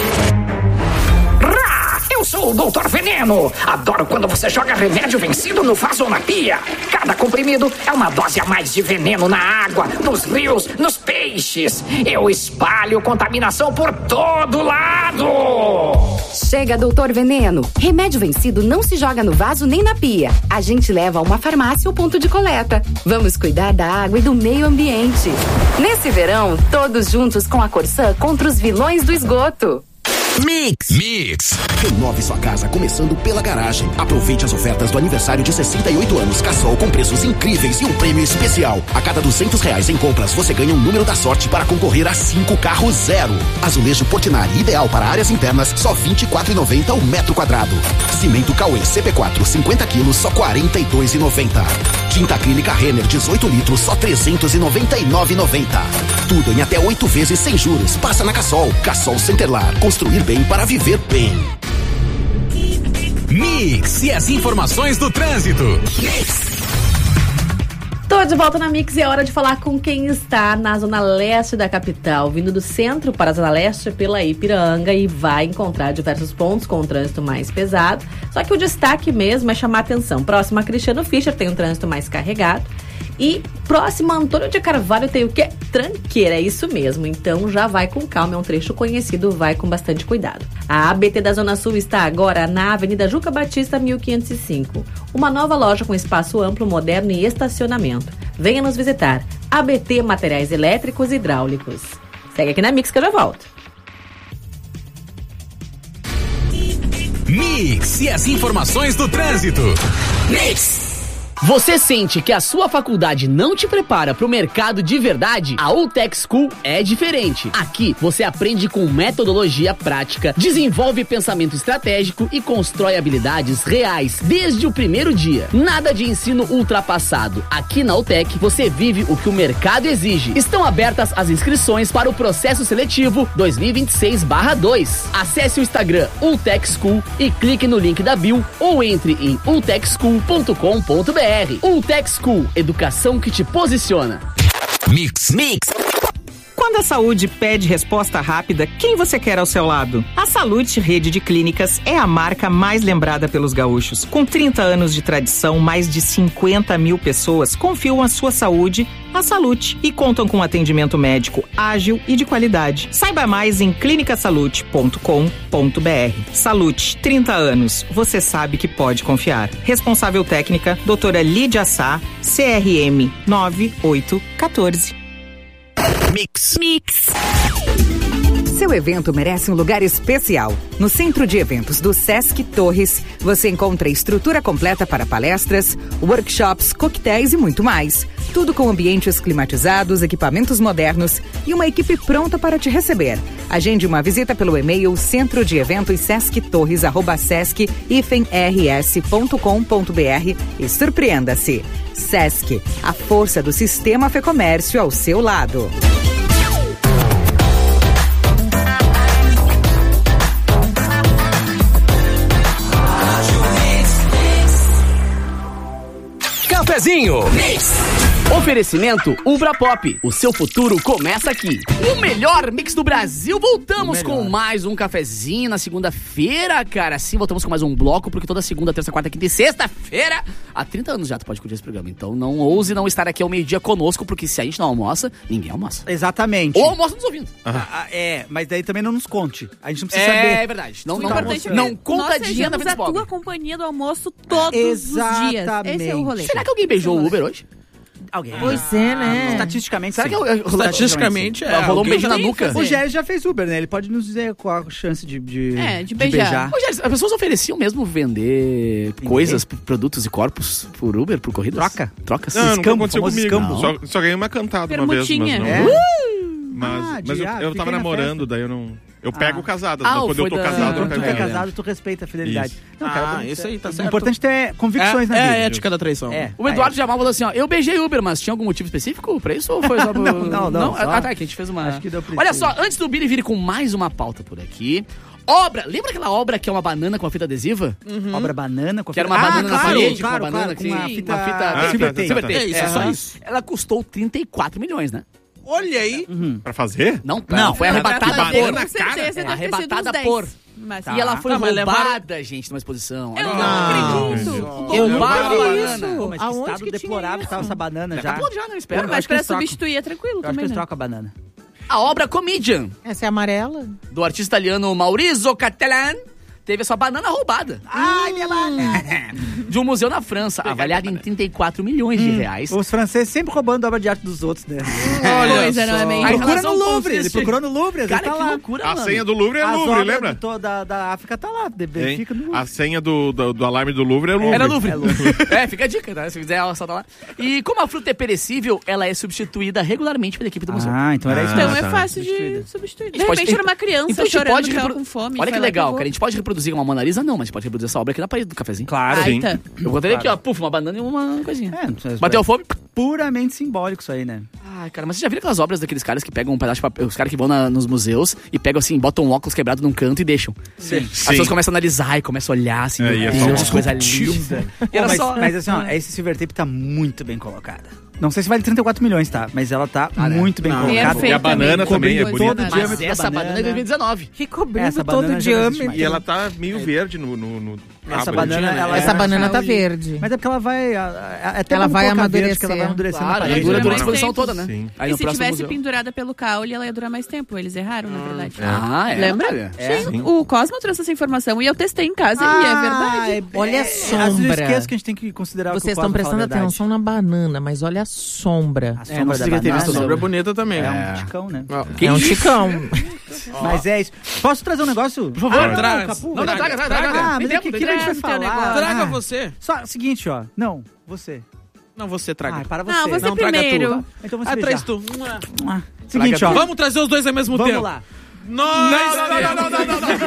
Eu sou o doutor Veneno. Adoro quando você joga remédio vencido no vaso ou na pia. Cada comprimido é uma dose a mais de veneno na água, nos rios, nos peixes. Eu espalho contaminação por todo lado. Chega, doutor Veneno. Remédio vencido não se joga no vaso nem na pia. A gente leva a uma farmácia ou ponto de coleta. Vamos cuidar da água e do meio ambiente. Nesse verão, todos juntos com a Corsã contra os vilões do esgoto. Mix. Mix. Renove sua casa começando pela garagem. Aproveite as ofertas do aniversário de sessenta e oito anos Cassol com preços incríveis e um prêmio especial. A cada duzentos reais em compras, você ganha um número da sorte para concorrer a cinco carros zero. Azulejo Portinari ideal para áreas internas, só vinte e quatro reais e noventa centavos o metro quadrado. Cimento Cauê C P quatro, cinquenta quilos, só quarenta e dois reais e noventa centavos. Tinta acrílica Renner, dezoito litros, só trezentos e noventa e nove reais e noventa centavos. Tudo em até oito vezes sem juros. Passa na Cassol. Cassol Centerlar. Construir bem para viver bem. Mix e as informações do trânsito. Tô de volta na Mix e é hora de falar com quem está na zona leste da capital, vindo do centro para a zona leste pela Ipiranga, e vai encontrar diversos pontos com o trânsito mais pesado. Só que o destaque mesmo é chamar a atenção. Próximo a Cristiano Fischer tem um trânsito mais carregado. E próximo a Antônio de Carvalho tem o quê? Tranqueira, é isso mesmo. Então já vai com calma, é um trecho conhecido, vai com bastante cuidado. A A B T da Zona Sul está agora na Avenida Juca Batista, mil quinhentos e cinco. Uma nova loja com espaço amplo, moderno e estacionamento. Venha nos visitar. A B T Materiais Elétricos e Hidráulicos. Segue aqui na Mix que eu já volto. Mix e as informações do trânsito. Mix. Você sente que a sua faculdade não te prepara para o mercado de verdade? A Ultec School é diferente. Aqui você aprende com metodologia prática, desenvolve pensamento estratégico e constrói habilidades reais desde o primeiro dia. Nada de ensino ultrapassado. Aqui na Ultec você vive o que o mercado exige. Estão abertas as inscrições para o processo seletivo dois mil e vinte e seis barra dois. Acesse o Instagram Ultec School e clique no link da bio ou entre em ultec school ponto com ponto b r. Ultec School, educação que te posiciona. Mix. Mix. Quando a saúde pede resposta rápida, quem você quer ao seu lado? A Salute Rede de Clínicas é a marca mais lembrada pelos gaúchos. Com trinta anos de tradição, mais de cinquenta mil pessoas confiam a sua saúde à Salute e contam com atendimento médico ágil e de qualidade. Saiba mais em clinica salute ponto com ponto b r. Salute, trinta anos. Você sabe que pode confiar. Responsável técnica, doutora Lídia Sá, C R M nove oito um quatro. Mix. Mix. Seu evento merece um lugar especial. No Centro de Eventos do Sesc Torres, você encontra estrutura completa para palestras, workshops, coquetéis e muito mais. Tudo com ambientes climatizados, equipamentos modernos e uma equipe pronta para te receber. Agende uma visita pelo e-mail centro de eventos sesc torres arroba sesc r s ponto com ponto b r e surpreenda-se. Sesc, a força do sistema Fê Comércio ao seu lado. Cafezinho. Mix. Oferecimento Ubra Pop. O seu futuro começa aqui. O melhor mix do Brasil. Voltamos com mais um cafezinho na segunda-feira, cara. Sim, voltamos com mais um bloco, porque toda segunda, terça, quarta, quinta e sexta-feira, há trinta anos já tu pode curtir esse programa. Então não ouse não estar aqui ao meio-dia conosco, porque se a gente não almoça, ninguém almoça. Exatamente. Ou almoça nos ouvindo. Ah, ah, é, mas daí também não nos conte. A gente não precisa é, saber. É verdade. Não, não, importante, não conta nós dinheiro na vida a pobre. tua companhia do almoço todos Exatamente. os dias. Esse é o rolê. Será que alguém beijou o Uber hoje? Alguém. Pois é, né? Estatisticamente, Será sim. que eu, eu, Estatisticamente, é. rolou um beijo na nuca? O Géry já fez Uber, né? Ele pode nos dizer qual a chance de, de, é, de beijar. Ô, Géry, as pessoas ofereciam mesmo vender Entendi. coisas, produtos e corpos por Uber, por corridas? Troca. Trocas? Não, escambo, nunca aconteceu comigo. escambo. Só, só ganhei uma cantada uma vez, mas não... É? Mas, Ah, mas de- eu, ah, eu fiquei tava na namorando, daí eu não... Eu pego Ah. casada. Ah, quando eu foi tô da- casado, eu Quando pego tu é ela. casado, tu respeita a fidelidade. Isso. Não, cara, Ah, vamos- isso aí tá o certo. importante é convicções é, na é vida. a ética da traição. É. O Eduardo Jamal falou assim, ó, eu beijei Uber, mas tinha algum motivo específico pra isso ou foi só... pro- Não, não, não, só- Ah, tá, que a gente fez uma... Acho que deu pra Olha isso. só, antes do Billy vir com mais uma pauta por aqui... Obra, lembra aquela obra que é uma banana com uma fita adesiva? Obra banana com a Que era uma fita- banana Ah, na claro, parede, claro, com uma banana claro, com que- uma fita, uma fita- Ah, silver tá, tape. tá, tá. Silver tape. É isso, é só isso. Ela custou trinta e quatro milhões, né? Olha aí. Pra fazer? Não, não, foi arrebatada Pra fazer, por... com certeza, deve ter sido Arrebatada uns dez. por... Mas, E ela foi Tá, mas roubada, levaram- gente, numa exposição. Eu Olha não lá. acredito. Eu nunca Roubaram a vi banana. isso. Pô, mas que Aonde estado que tinha deplorável isso? tava essa banana já. Acabou já, não espera. Mas acho que pra eles trocam. substituir é tranquilo Eu acho que também, eles né? trocam a banana. A obra Comedian, Essa é amarela? do artista italiano Maurizio Cattelan, teve a sua banana roubada. Ai, minha banana! De um museu na França, avaliada em trinta e quatro milhões de reais. Os franceses sempre roubando a obra de arte dos outros, né? Olha Coisa, não é só. meio- Aí Procura relação no Louvre, ele consiste- procurou no Louvre, às vezes Cara, tá que lá. loucura, A mano. senha do Louvre é As Louvre, obras lembra? de toda da África tá lá, de- Hein? fica no Louvre. A senha do, do, do alarme do Louvre é Louvre. Era Louvre. É Louvre. É, fica a dica, tá? Se quiser, ela só tá lá. E como a fruta é perecível, ela é substituída regularmente pela equipe do museu. Ah, então era isso Então mesmo. é tá. fácil de Substituída. substituir. De A gente pode- repente era uma criança Então a gente chorando pode que tava repro- com fome. Olha foi que lá e legal, pegou. cara. A gente pode reproduzir uma Mona Lisa? Não, mas a gente pode reproduzir essa obra aqui na parede do cafezinho. Claro. Ai, Sim. tá. Eu botei aqui, ó, puf, uma banana e uma coisinha. É, Bateu fome? puramente simbólico isso aí, né? Ai, cara, mas você já viu aquelas obras daqueles caras que pegam um pedaço de papel, os caras que vão na- nos museus e pegam assim, botam um óculos quebrado num canto e deixam. Sim. As pessoas começam a analisar e começam a olhar assim, É, meu e é Deus, só um que coisa linda. E era mas, só... mas assim, ó, esse silver tape tá muito bem colocada. Não sei se vale trinta e quatro milhões, tá? Mas ela tá ah, muito bem não, colocada. E a banana também é bonita. Todo mas essa banana, banana é dois mil e dezenove. Que cobrindo todo o diâmetro. E ela tá meio verde no... no, no essa banana, ela essa é banana tá verde. Mas é porque ela vai... Até ela vai amadurecer. Que ela vai amadurecer claro, na parede. Dura, dura a exposição toda, né? Sim. E se tivesse museu. pendurada pelo caule, ela ia durar mais tempo. Eles erraram, na verdade. Ah, é? Lembra? É. Sim. O Cosmo trouxe essa informação e eu testei em casa ah, e é verdade. É, olha a sombra. Às vezes eu esqueço que a gente tem que considerar Vocês o que o estão prestando atenção na banana, mas olha a sombra. A sombra é, da banana. A sombra é bonita também. É um ticão, né? É um ticão. Mas é isso. Posso trazer um negócio? Por favor, ah, traz. Capu, não, não, traga, traga, traga. Ah, mas é que aqui a gente vai falar. Traga você. Só o seguinte, ó. Não, você. Não, você traga. Ah, para você. Não, você não, primeiro. Traga tu. Então você ah, traz tu. Ah, seguinte, ó. Vamos trazer os dois ao mesmo Vamos tempo. Vamos lá. Nós não, não, não, não, não, não, não.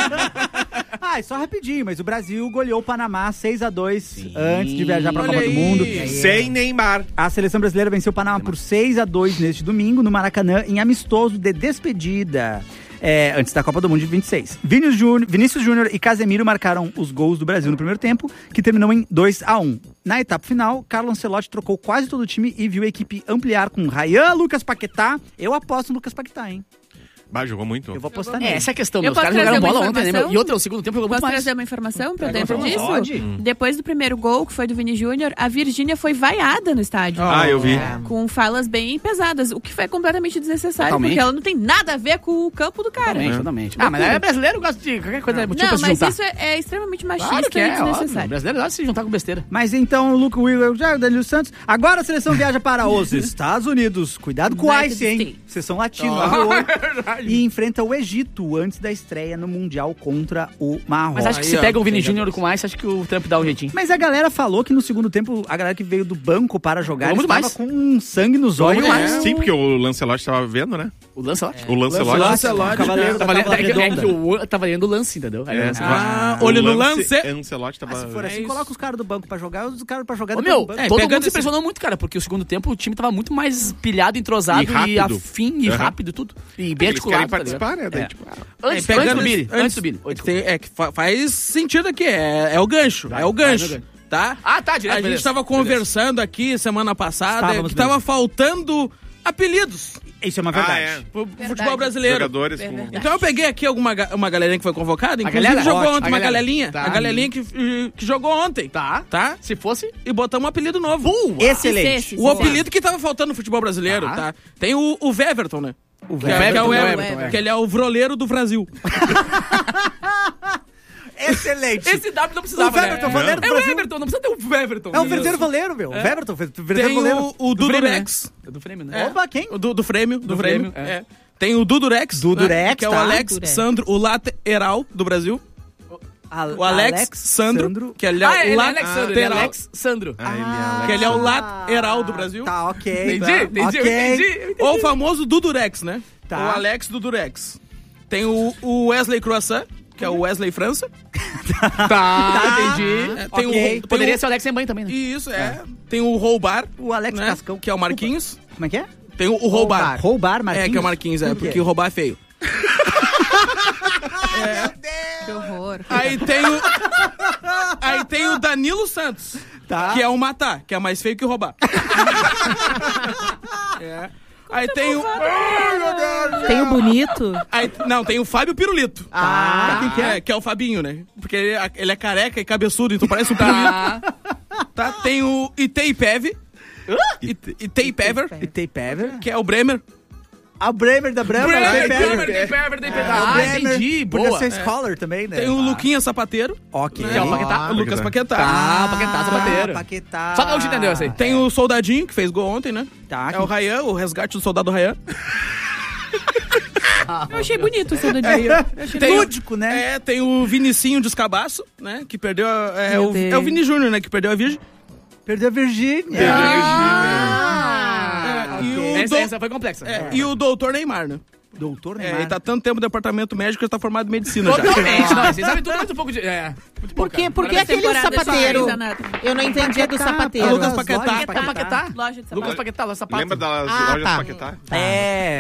Ah, só rapidinho, mas o Brasil goleou o Panamá seis a dois Sim. antes de viajar pra Olha Copa aí. do Mundo. Sem Neymar. A seleção brasileira venceu o Panamá por seis a dois neste domingo no Maracanã, em amistoso de despedida. É, antes da Copa do Mundo de vinte e seis. Vinícius Júnior, Vinícius Júnior e Casemiro marcaram os gols do Brasil no primeiro tempo, que terminou em dois a um. Na etapa final, Carlo Ancelotti trocou quase todo o time e viu a equipe ampliar com Ryan, Lucas Paquetá. Eu aposto no Lucas Paquetá, hein? Bah, jogou muito. Eu vou apostar nele. É, essa é a questão. Eu Os caras jogaram bola ontem, né? Meu? E outra, o segundo tempo jogou Posso muito mais. Posso trazer uma informação pra Pega dentro disso? Pode. Hum. Depois do primeiro gol, que foi do Vini Júnior, a Virgínia foi vaiada no estádio. Ah, eu vi. É, com falas bem pesadas, o que foi completamente desnecessário, Totalmente. porque ela não tem nada a ver com o campo do cara. Totalmente, totalmente. Ah, mas é brasileiro, gosta de qualquer coisa. Motivo não, pra se mas juntar. isso é, é extremamente machista Claro que e é, desnecessário. óbvio. O brasileiro gosta de se juntar com besteira. Mas então, o Luke Will, o Danilo Santos. Agora a seleção viaja para os Estados Unidos. Cuidado com o Ice, hein? Vocês são latinos. Oh. E enfrenta o Egito antes da estreia no Mundial contra o Marrocos. Mas acho que se pega o Vini Júnior com mais, acho que o Trump dá um jeitinho. Mas a galera falou que no segundo tempo, a galera que veio do banco para jogar estava mais. com um sangue nos olhos. É. Sim, porque o Lancelotti estava vendo, né? O Lancelotti? É. O Lancelotti. Lancelotti. O Cavaleiro da Tábua Redonda. Eu tava lendo o lance, entendeu? Aí é. Ah, olho no lance. Lancelotti tava... Ah, se for assim, é coloca os caras do banco pra jogar, os caras pra jogar Ô, depois meu, do banco. é, todo mundo esse... se impressionou muito, cara, porque o segundo tempo o time tava muito mais pilhado, entrosado e, e afim e uhum. rápido e tudo. E bem Eles articulado. participar, né? Daí, é. tipo, ah. Antes, é, antes do Billy. Antes do Billy. É que faz sentido aqui, é, é o gancho, vai, é o gancho. Tá? Ah, tá, direto. A beleza. gente tava conversando beleza. aqui semana passada Estávamos que tava mesmo. faltando apelidos. Isso é uma verdade. Ah, é. Pro Verdade. futebol brasileiro. Jogadores com... Então eu peguei aqui alguma, uma galerinha que foi convocada, inclusive galera? jogou Ótimo. ontem, A uma galera. galerinha. Tá. A galerinha que, que jogou ontem. Tá. Tá? Se fosse... E botamos um apelido novo. Boa. Excelente. O apelido que tava faltando no futebol brasileiro, tá? Tá. Tem o, o Weverton, né? O Que é, que é o Weverton, Everton, Everton, que ele é o vroleiro do Brasil. Excelente. Esse W não precisava, O Weverton, né? voleiro do É o Brasil. Everton, não precisa ter o Everton. É o verdadeiro voleiro, meu. É. O Weverton, o verdadeiro Tem voleiro. o, o Dudurex. É do Frêmio, É. né? Opa, quem? O do, do Frêmio. Do, Do Frêmio, Frêmio, é. é. Tem o Dudurex. Dudurex, né? Que é o tá. Alex Dudurex. Sandro, o lateral do Brasil. O Alex, Sandro, Sandro. que ele é Ah, o ele é lateral. Alex Sandro. Ele é Alex Sandro. Ah, ele é Alex. Que ele é o lateral do Brasil. Tá, ok. Entendi, tá. entendi, eu Ok. entendi, eu entendi. Ou o famoso Dudurex, né? Tá. O Alex Dudurex. Tem o, o Wesley Croissant, que é o Wesley França. Tá, entendi. É, tem Ok. o, tem Poderia o, ser o Alex sem banho também, né? Isso, é. Tem o Roubar, O Alex né? Cascão. Que é o Marquinhos. Como é que é? Tem o, o Roubar. Roubar, Marquinhos? É, que é o Marquinhos, é, Por quê? porque o roubar é feio. Que horror. Aí tem o. Aí tem o Danilo Santos. Tá. Que é o matar, que é mais feio que o roubar. É. Aí tem o. Tem o bonito. Aí, não, tem o Fábio Pirulito. Ah, quem que é? É, que é o Fabinho, né? Porque ele, é- ele é careca e cabeçudo, então parece um pirulito. Tá? Tem o Itei Peve. Ite- Itei Pever, E tem Pever. que é o Bremer. A Bremer da Brahma. Bremer, tem Bremer, Pever. Tem Pever, tem Pever. O Ah, Bremer, entendi, Podia boa. ser Scholar também, né? Tem o Luquinha Sapateiro. Ok. né? Que é o Paquetá. O Lucas Paquetá. Ah, Paquetá, Sapateiro. Paquetá. Só não te entendeu essa aí. Tem o Soldadinho, que fez gol ontem, né? Tá. É o Rayan, o resgate do soldado Rayan. Eu achei bonito o seu dedinho. Tem o- Lúdico, né? É, tem o Vinicinho de Escabaço, né? Que perdeu a, é, Meu o, Deus. é o Vini Júnior, né? Que perdeu a Virgem. Perdeu a Virgínia. É, e, o Essa, dou- essa foi complexa. é, e o doutor Neymar, né? Doutor É, Neymar. ele tá tanto tempo no departamento médico que ele tá formado em medicina já. Totalmente, não. Vocês sabem tudo mais um pouco de... É. Muito Por bom, quê? cara. Por que Agora aquele temporada de sapateiro? Grey's Anatomy. Eu não entendi do sapateiro. Lucas As Paquetá. lojas Paquetá, Paquetá. Loja de sapato. Lucas Paquetá, lá sapato. Lembra das Ah, lojas tá. Paquetá? É.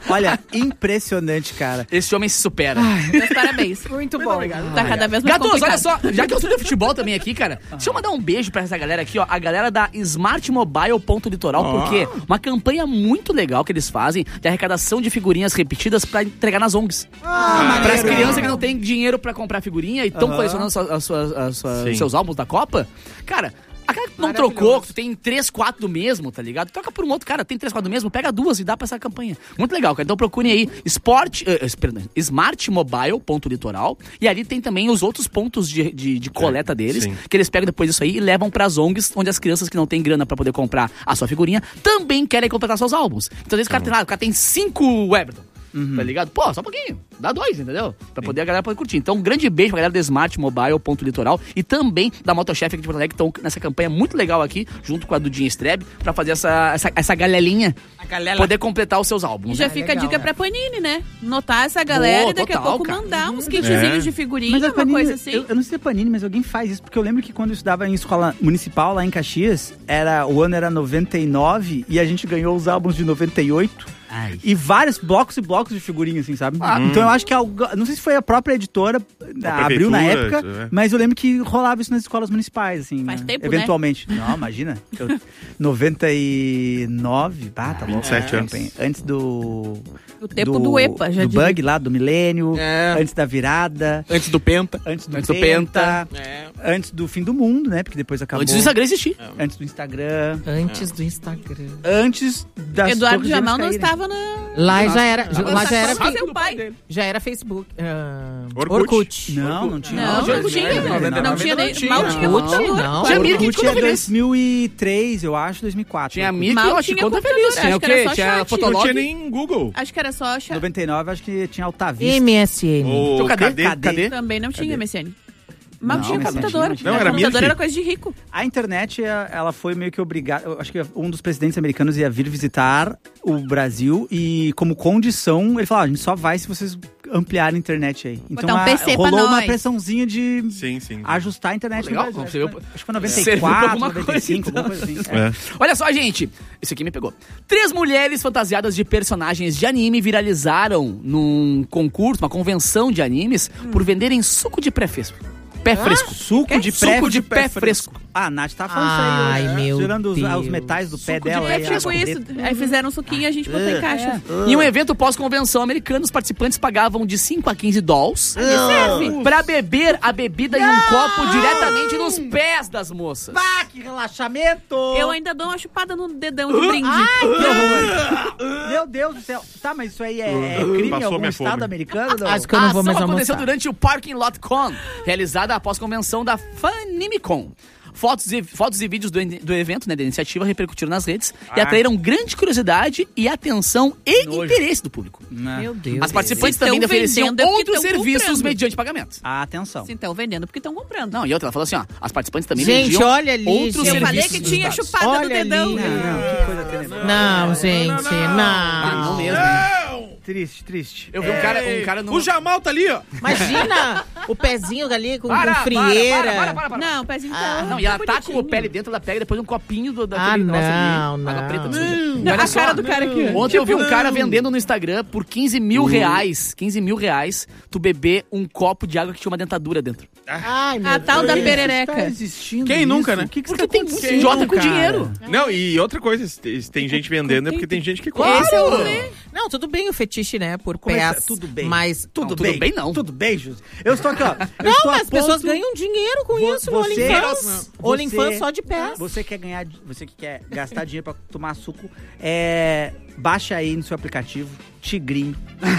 Olha, impressionante, cara. Esse homem se supera. Meus parabéns. Muito bom. Obrigado. Tá cada vez mais Gatos, complicado. olha só, já que eu sou de futebol também aqui, cara, deixa eu mandar um beijo pra essa galera aqui, ó, a galera da Smart Mobile Ponto Litoral, Oh. porque uma campanha muito legal que eles fazem de arrecadação de figurinhas repetidas pra entregar nas O N Gs. Ah, Para as crianças que não têm dinheiro pra comprar figurinha e estão Aham. colecionando suas- as suas- as suas- Sim. seus álbuns da Copa, cara. Aquela que não trocou, que tu tem três, quatro do mesmo, tá ligado? Troca por um outro, cara, tem três, quatro do mesmo, pega duas e dá pra essa campanha. Muito legal, cara. Então procurem aí Sport, uh, perdão, Smart Mobile Ponto Litoral, e ali tem também os outros pontos de, de, de coleta deles, sim. que eles pegam depois disso aí e levam pras O N Gs, onde as crianças que não têm grana pra poder comprar a sua figurinha também querem completar seus álbuns. Então, às vezes, o cara tem lá, o cara tem cinco Everton. Tá ligado? Pô, só um pouquinho. Dá dois, entendeu? Pra poder a galera poder curtir. Então, um grande beijo pra galera do Smart Mobile Ponto Litoral e também da Motochef aqui de Porto Alegre, que estão nessa campanha muito legal aqui, junto com a Dudinha Streb, pra fazer essa, essa, essa galerinha poder completar os seus álbuns. E já né? fica a dica pra Panini, né? Notar essa galera Boa, e daqui total, a pouco cara. mandar uns É. kitzinhos de figurinha, Mas a uma Panini, coisa assim. eu, eu não sei se é Panini, mas alguém faz isso. Porque eu lembro que quando eu estudava em escola municipal lá em Caxias, era, o ano era noventa e nove e a gente ganhou os álbuns de noventa e oito. Ai. E vários blocos e blocos de figurinha, assim, sabe? Ah, então eu acho que algo, não sei se foi a própria editora, abriu na prefeitura, época, é. mas eu lembro que rolava isso nas escolas municipais, assim. Faz né? tempo, né? Eventualmente. Não, imagina. Eu, noventa e nove, bah, tá bom. vinte e sete anos. Antes do... O tempo do EPA, já Do diria. bug lá, do milênio, É. antes da virada, Antes do Penta. antes do, Antes do penta, É. antes do fim do mundo, né? Porque depois acabou. Antes do Instagram existir. Antes do Instagram. Antes do Instagram. Antes das Eduardo Torres Gêmeas Jamal não caírem. estava na... Lá já era, Nossa, lá já era, só fe- seu pai. já era Facebook. ah, Orkut. Orkut. Não, não tinha. Não, já não tinha. tinha, Não, não, não tinha não nem... tinha. Mal tinha Orkut, computador. não. Tinha Mirk, Orkut conta é feliz. dois mil e três, eu acho, dois mil e quatro. Tinha Mirk, Mal eu acho que tinha conta computador, feliz. Tinha acho o que era quê? só Tinha chat. Não Fotolog. tinha nem Google. Acho que era só... Cha... noventa e nove, acho que tinha Altavista. M S N. O Então, cadê? cadê? Cadê? Também não tinha M S N. Mal Não, tinha M S N computador. não tinha. Não, era computador Mirk. era coisa de rico. A internet, é- ela foi meio que obrigada. Eu acho que um dos presidentes americanos ia vir visitar o Brasil e, como condição, ele falou: ah, a gente só vai se vocês ampliarem a internet aí. Então, Botar um a- P C pra rolou uma nós. pressãozinha de Sim, sim. ajustar a internet Legal, no Brasil. você viu? Acho que foi noventa e Serviu pra quatro, alguma noventa e cinco, coisa, alguma coisa assim. É. É. Olha só, gente. Isso aqui me pegou. Três mulheres fantasiadas de personagens de anime viralizaram num concurso, uma convenção de animes, por venderem suco de pré fresco. Pé fresco. Suco de pré Suco de pé fresco. Ah, a Nath tá falando isso aí. Ai, né? meu Tirando os, Deus. os metais do pé Suco de dela. pé aí, É a tipo isso. preta. Aí fizeram um suquinho e a gente botou em caixa. Em um evento pós-convenção americano, os participantes pagavam de cinco a quinze dólares pra beber a bebida em um copo diretamente nos pés das moças. Bah, que relaxamento! Eu ainda dou uma chupada no dedão de brinde. Que horror! Meu Deus do céu. Tá, mas isso aí é, é crime em Passou algum minha estado fome. americano? Não? Acho que eu não a vou ação mais aconteceu almoçar. durante o Parking Lot Con, realizada após convenção da Funimicon. Fotos e, fotos e vídeos do, do evento, né, da iniciativa, repercutiram nas redes e atraíram grande curiosidade e atenção e Nojo. interesse do público. Meu Deus. As participantes Estão também ofereciam vendendo é porque outros estão serviços comprando. mediante pagamento. Ah, atenção. Se estão vendendo porque estão comprando. Não, e outra, ela falou assim, ó, as participantes também Gente, vendiam olha ali, outros gente. Eu serviços. falei que tinha dos dados. chupada no Olha dedão. ali. Não, não, que coisa tenebrosa. Não, gente, não. Ah, não mesmo, hein? Triste, triste. Eu vi um cara, um cara no... O Jamal tá ali, ó. Imagina o pezinho ali com, Para, com frieira. para, para, para, para. Não, o pezinho tá Não, e ela tá com o bonitinho. pé ali dentro, ela pega depois um copinho do, Ah, daquele não, negócio ali. não. Água preta. Não, Não, olha a só, cara do cara aqui. ó. Ontem eu vi um cara vendendo no Instagram por quinze mil reais, quinze mil reais, tu beber um copo de água que tinha uma dentadura dentro. Ai, meu A tal da Deus. perereca. Tá existindo Quem isso? nunca, né? O que, que Porque tá tem muito acontecendo, idiota com cara? dinheiro. Não, e outra coisa, se tem- se tem gente vendendo é porque tem gente que compra. Esse é o rolê. Não, tudo bem o fetiche, né? Por Começa- pés. tudo bem. Mas. Tudo, Não, tudo bem. bem, não. Tudo bem, Júlio. Eu estou aqui, ó. Eu Não, estou a mas as pessoas ponto- ganham dinheiro com Vo- isso no você- OnlyFans. Você- OnlyFans só de pés. Você quer ganhar, você que quer gastar dinheiro pra tomar suco, é, baixa aí no seu aplicativo Tigrinho.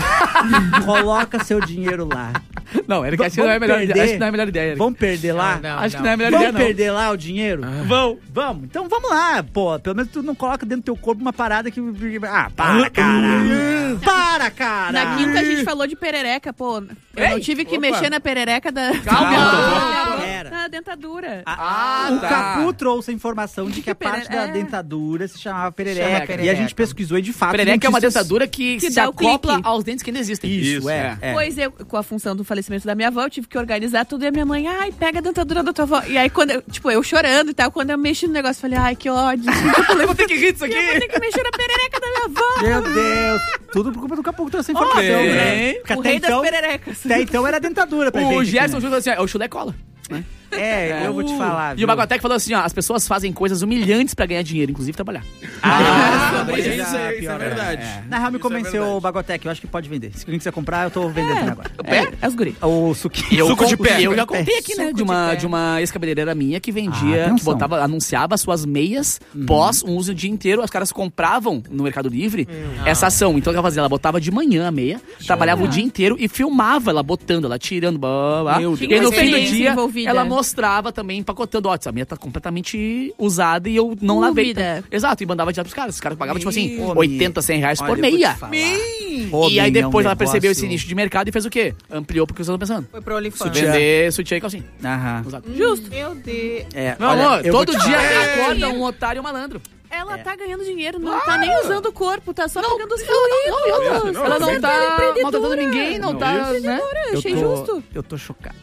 Coloca seu dinheiro lá. Não, Eric, acho que não é a melhor ideia. Acho que não é a melhor ideia, Eric. Vamos perder lá? Não, não, Acho que não é a melhor Vamos ideia, não. perder lá o dinheiro? Vamos. Vamos. Então vamos lá, pô. Pelo menos tu não coloca dentro do teu corpo uma parada que... Ah, para, cara. Para, cara. Na quinta a gente falou de perereca, pô. Eu Ei, não tive que opa. mexer na perereca da... Calma. Calma. Ah, Pera. deixa dentadura. Ah, o tá. Capu trouxe a informação de que a que parte pere- da é. dentadura se chamava perereca. Chama perereca. E a gente pesquisou e de fato... Perereca é uma dentistas- dentadura que, Que se dá o acopla clique. aos dentes que ainda existem. Isso, é. é. Pois eu, com a função do falecimento da minha avó, eu tive que organizar tudo e a minha mãe, ai, pega a dentadura da tua avó. E aí, quando eu, tipo, eu chorando e tal, quando eu mexi no negócio, eu falei, ai, que ódio. Eu vou ter que rir disso aqui. Eu vou ter que mexer na perereca da minha avó. Meu Deus. Tudo por culpa do Capu que trouxe a informação, Ok. né? Porque O até rei então, das pererecas. até então era dentadura pra O gente. Gerson né? falou assim, ó, é o chulé cola. É, eu vou te falar. E viu? o Bagotec falou assim, ó, as pessoas fazem coisas humilhantes pra ganhar dinheiro, inclusive trabalhar. Ah, mas pois isso, é, isso é pior, verdade. Na real, me Isso é convenceu verdade. o Bagotec. Eu acho que pode vender. Se quem quiser comprar, eu tô vendendo também agora. É, É os guri. O suquinho. Eu, Suco de pé. eu já contei aqui, né, Suco de uma, de pé. de uma ex-cabeleireira minha que Ah, vendia, que atenção. botava, anunciava suas meias pós um uso o dia inteiro. Os caras compravam no Mercado Livre essa ação. Então o que ela fazia? Ela botava de manhã a meia, trabalhava o dia inteiro e filmava ela botando, ela tirando. Blá, blá. Meu E Deus. aí no Tinha fim do experiência dia, envolvida. ela mostrava também, empacotando. Ó, essa meia tá completamente usada e eu não lavei. Úmida. Exato, e mandava direto pros caras. Os caras pagavam, tipo assim, Meu. oitenta, cem reais Olha, por eu vou te meia. falar. E aí Robin é um depois ela percebeu esse negócio- nicho de mercado e fez o quê? Ampliou porque eu estava pensando. Foi pro OnlyFans. Vender sutiã e calcinha. Aham. Exato. Justo. Meu Deus. É, Meu olha, amor, eu vou todo te dia falar. acorda um otário e um malandro. Ela tá ganhando dinheiro, não tá nem usando o corpo, tá só pegando os Ela fluidos. não, ela não tá empreendedora. maltratando ninguém, não tá, né? Eu Achei tô, justo. eu tô chocado.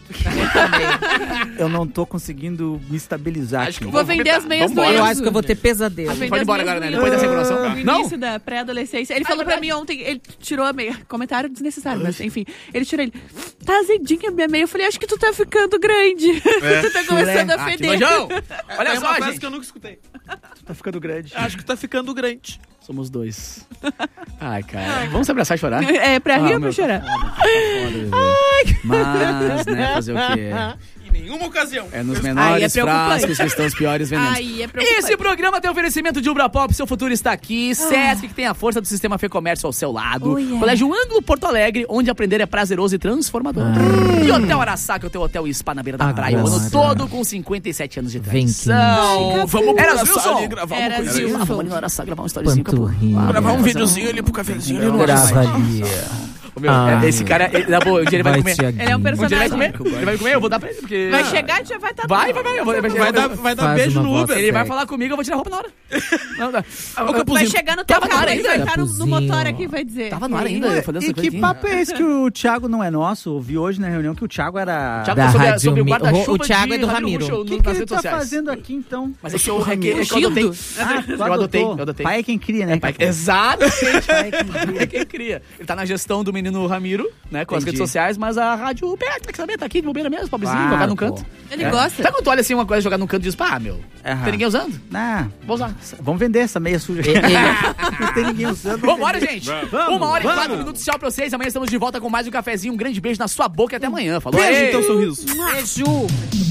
Eu não tô conseguindo me estabilizar Acho que aqui. Vou vender as meias do Vambora. Eu Enzo. acho que eu vou ter pesadelo. Vou vender Pode ir as embora meias agora, né? do Depois dessa Enzo. informação. No Não? início da pré-adolescência. Ele falou pra mim ontem, ele tirou a meia. Comentário desnecessário, mas enfim. Ele tirou ele. Tá azedinha a minha meia. Eu falei, acho que tu tá ficando grande. tu tá começando a Ah, que feder. nojão! Olha É só, uma frase gente. que eu nunca escutei. Tá ficando grande. Acho que tá ficando grande. Somos dois. Ai, cara. Vamos se abraçar e chorar? É, pra rir Ah, ou pra meu, chorar? tá foda, tá foda, viver. Mas, né, fazer o quê? Em nenhuma ocasião. É nos Aí é menores preocupante. frascos que estão os piores venenos. Aí é preocupante. Esse programa tem oferecimento de Ubra Pop, seu futuro está aqui. Sesc, que tem a força do sistema Fê Comércio ao seu lado. Oh, yeah. Colégio Ângulo Porto Alegre, onde aprender é prazeroso e transformador. E Hotel Araçá, que é o teu hotel e spa na beira da Agora. praia, o ano todo com cinquenta e sete anos de Vem tradição. Vamos Era Era Wilson. Wilson. Gravar Era uma coisa. Wilson. Ah, vamos ali no Araçá gravar uma historiezinha. Panturrilha. Capô. Ah, Gravar um vamos fazer videozinho ali pro cafezinho ali no Grava Araçá. ali. Ô, meu, Ai. esse cara, ele, na boa, um dia ele vai, Vai, comer. Tiaguinho. Ele é um Um dia ele vai personagem. comer. Ele vai comer, eu vou dar pra ele, porque... Vai chegar e já vai estar... Vai, vai, vai. Eu vou, Vai dar, vai dar Faz beijo uma no voz Uber. Ele vai sexy. falar comigo, eu vou tirar a roupa na hora. Não, não. Ô, Capuzinho, Vai chegar no teu Tava no ar carro e vai ainda? estar no, no Capuzinho. motor aqui e vai dizer. Tava no ar ainda, eu falei E essa que coisinha. papo é esse que o Thiago não é nosso? Eu vi hoje na reunião que o Thiago era... Thiago Da sobre, a- Rádio sobre o Mi- guarda-chuva o Thiago de é do Rádio Ramiro. Gaúcho O que, no- que nas ele redes tá sociais. fazendo aqui, então? Mas é que eu, é que, é que eu adotei. Ah, tu Eu adotei, adotou. eu adotei. Pai é quem cria, né? Pai- Capu? Exatamente. Pai é quem cria. É quem cria. Ele tá na gestão do menino Ramiro, né? Com as Entendi. redes sociais, mas a rádio perto, tem que saber, tá aqui de bobeira mesmo, pobrezinho, Claro, jogar num pô. canto. Ele É. gosta. Sabe quando tu olha assim uma coisa jogar num canto e diz, pá, meu, Aham. tem ninguém usando? Ah, Vou usar. vamos vender essa meia suja aqui. Não tem ninguém usando. Vambora, gente! Vamos, Uma hora e vamos. quatro minutos, tchau pra vocês. Amanhã estamos de volta com mais um cafezinho. Um grande beijo na sua boca e até amanhã. Falou! Beijo Ei! então, sorriso. Beijo.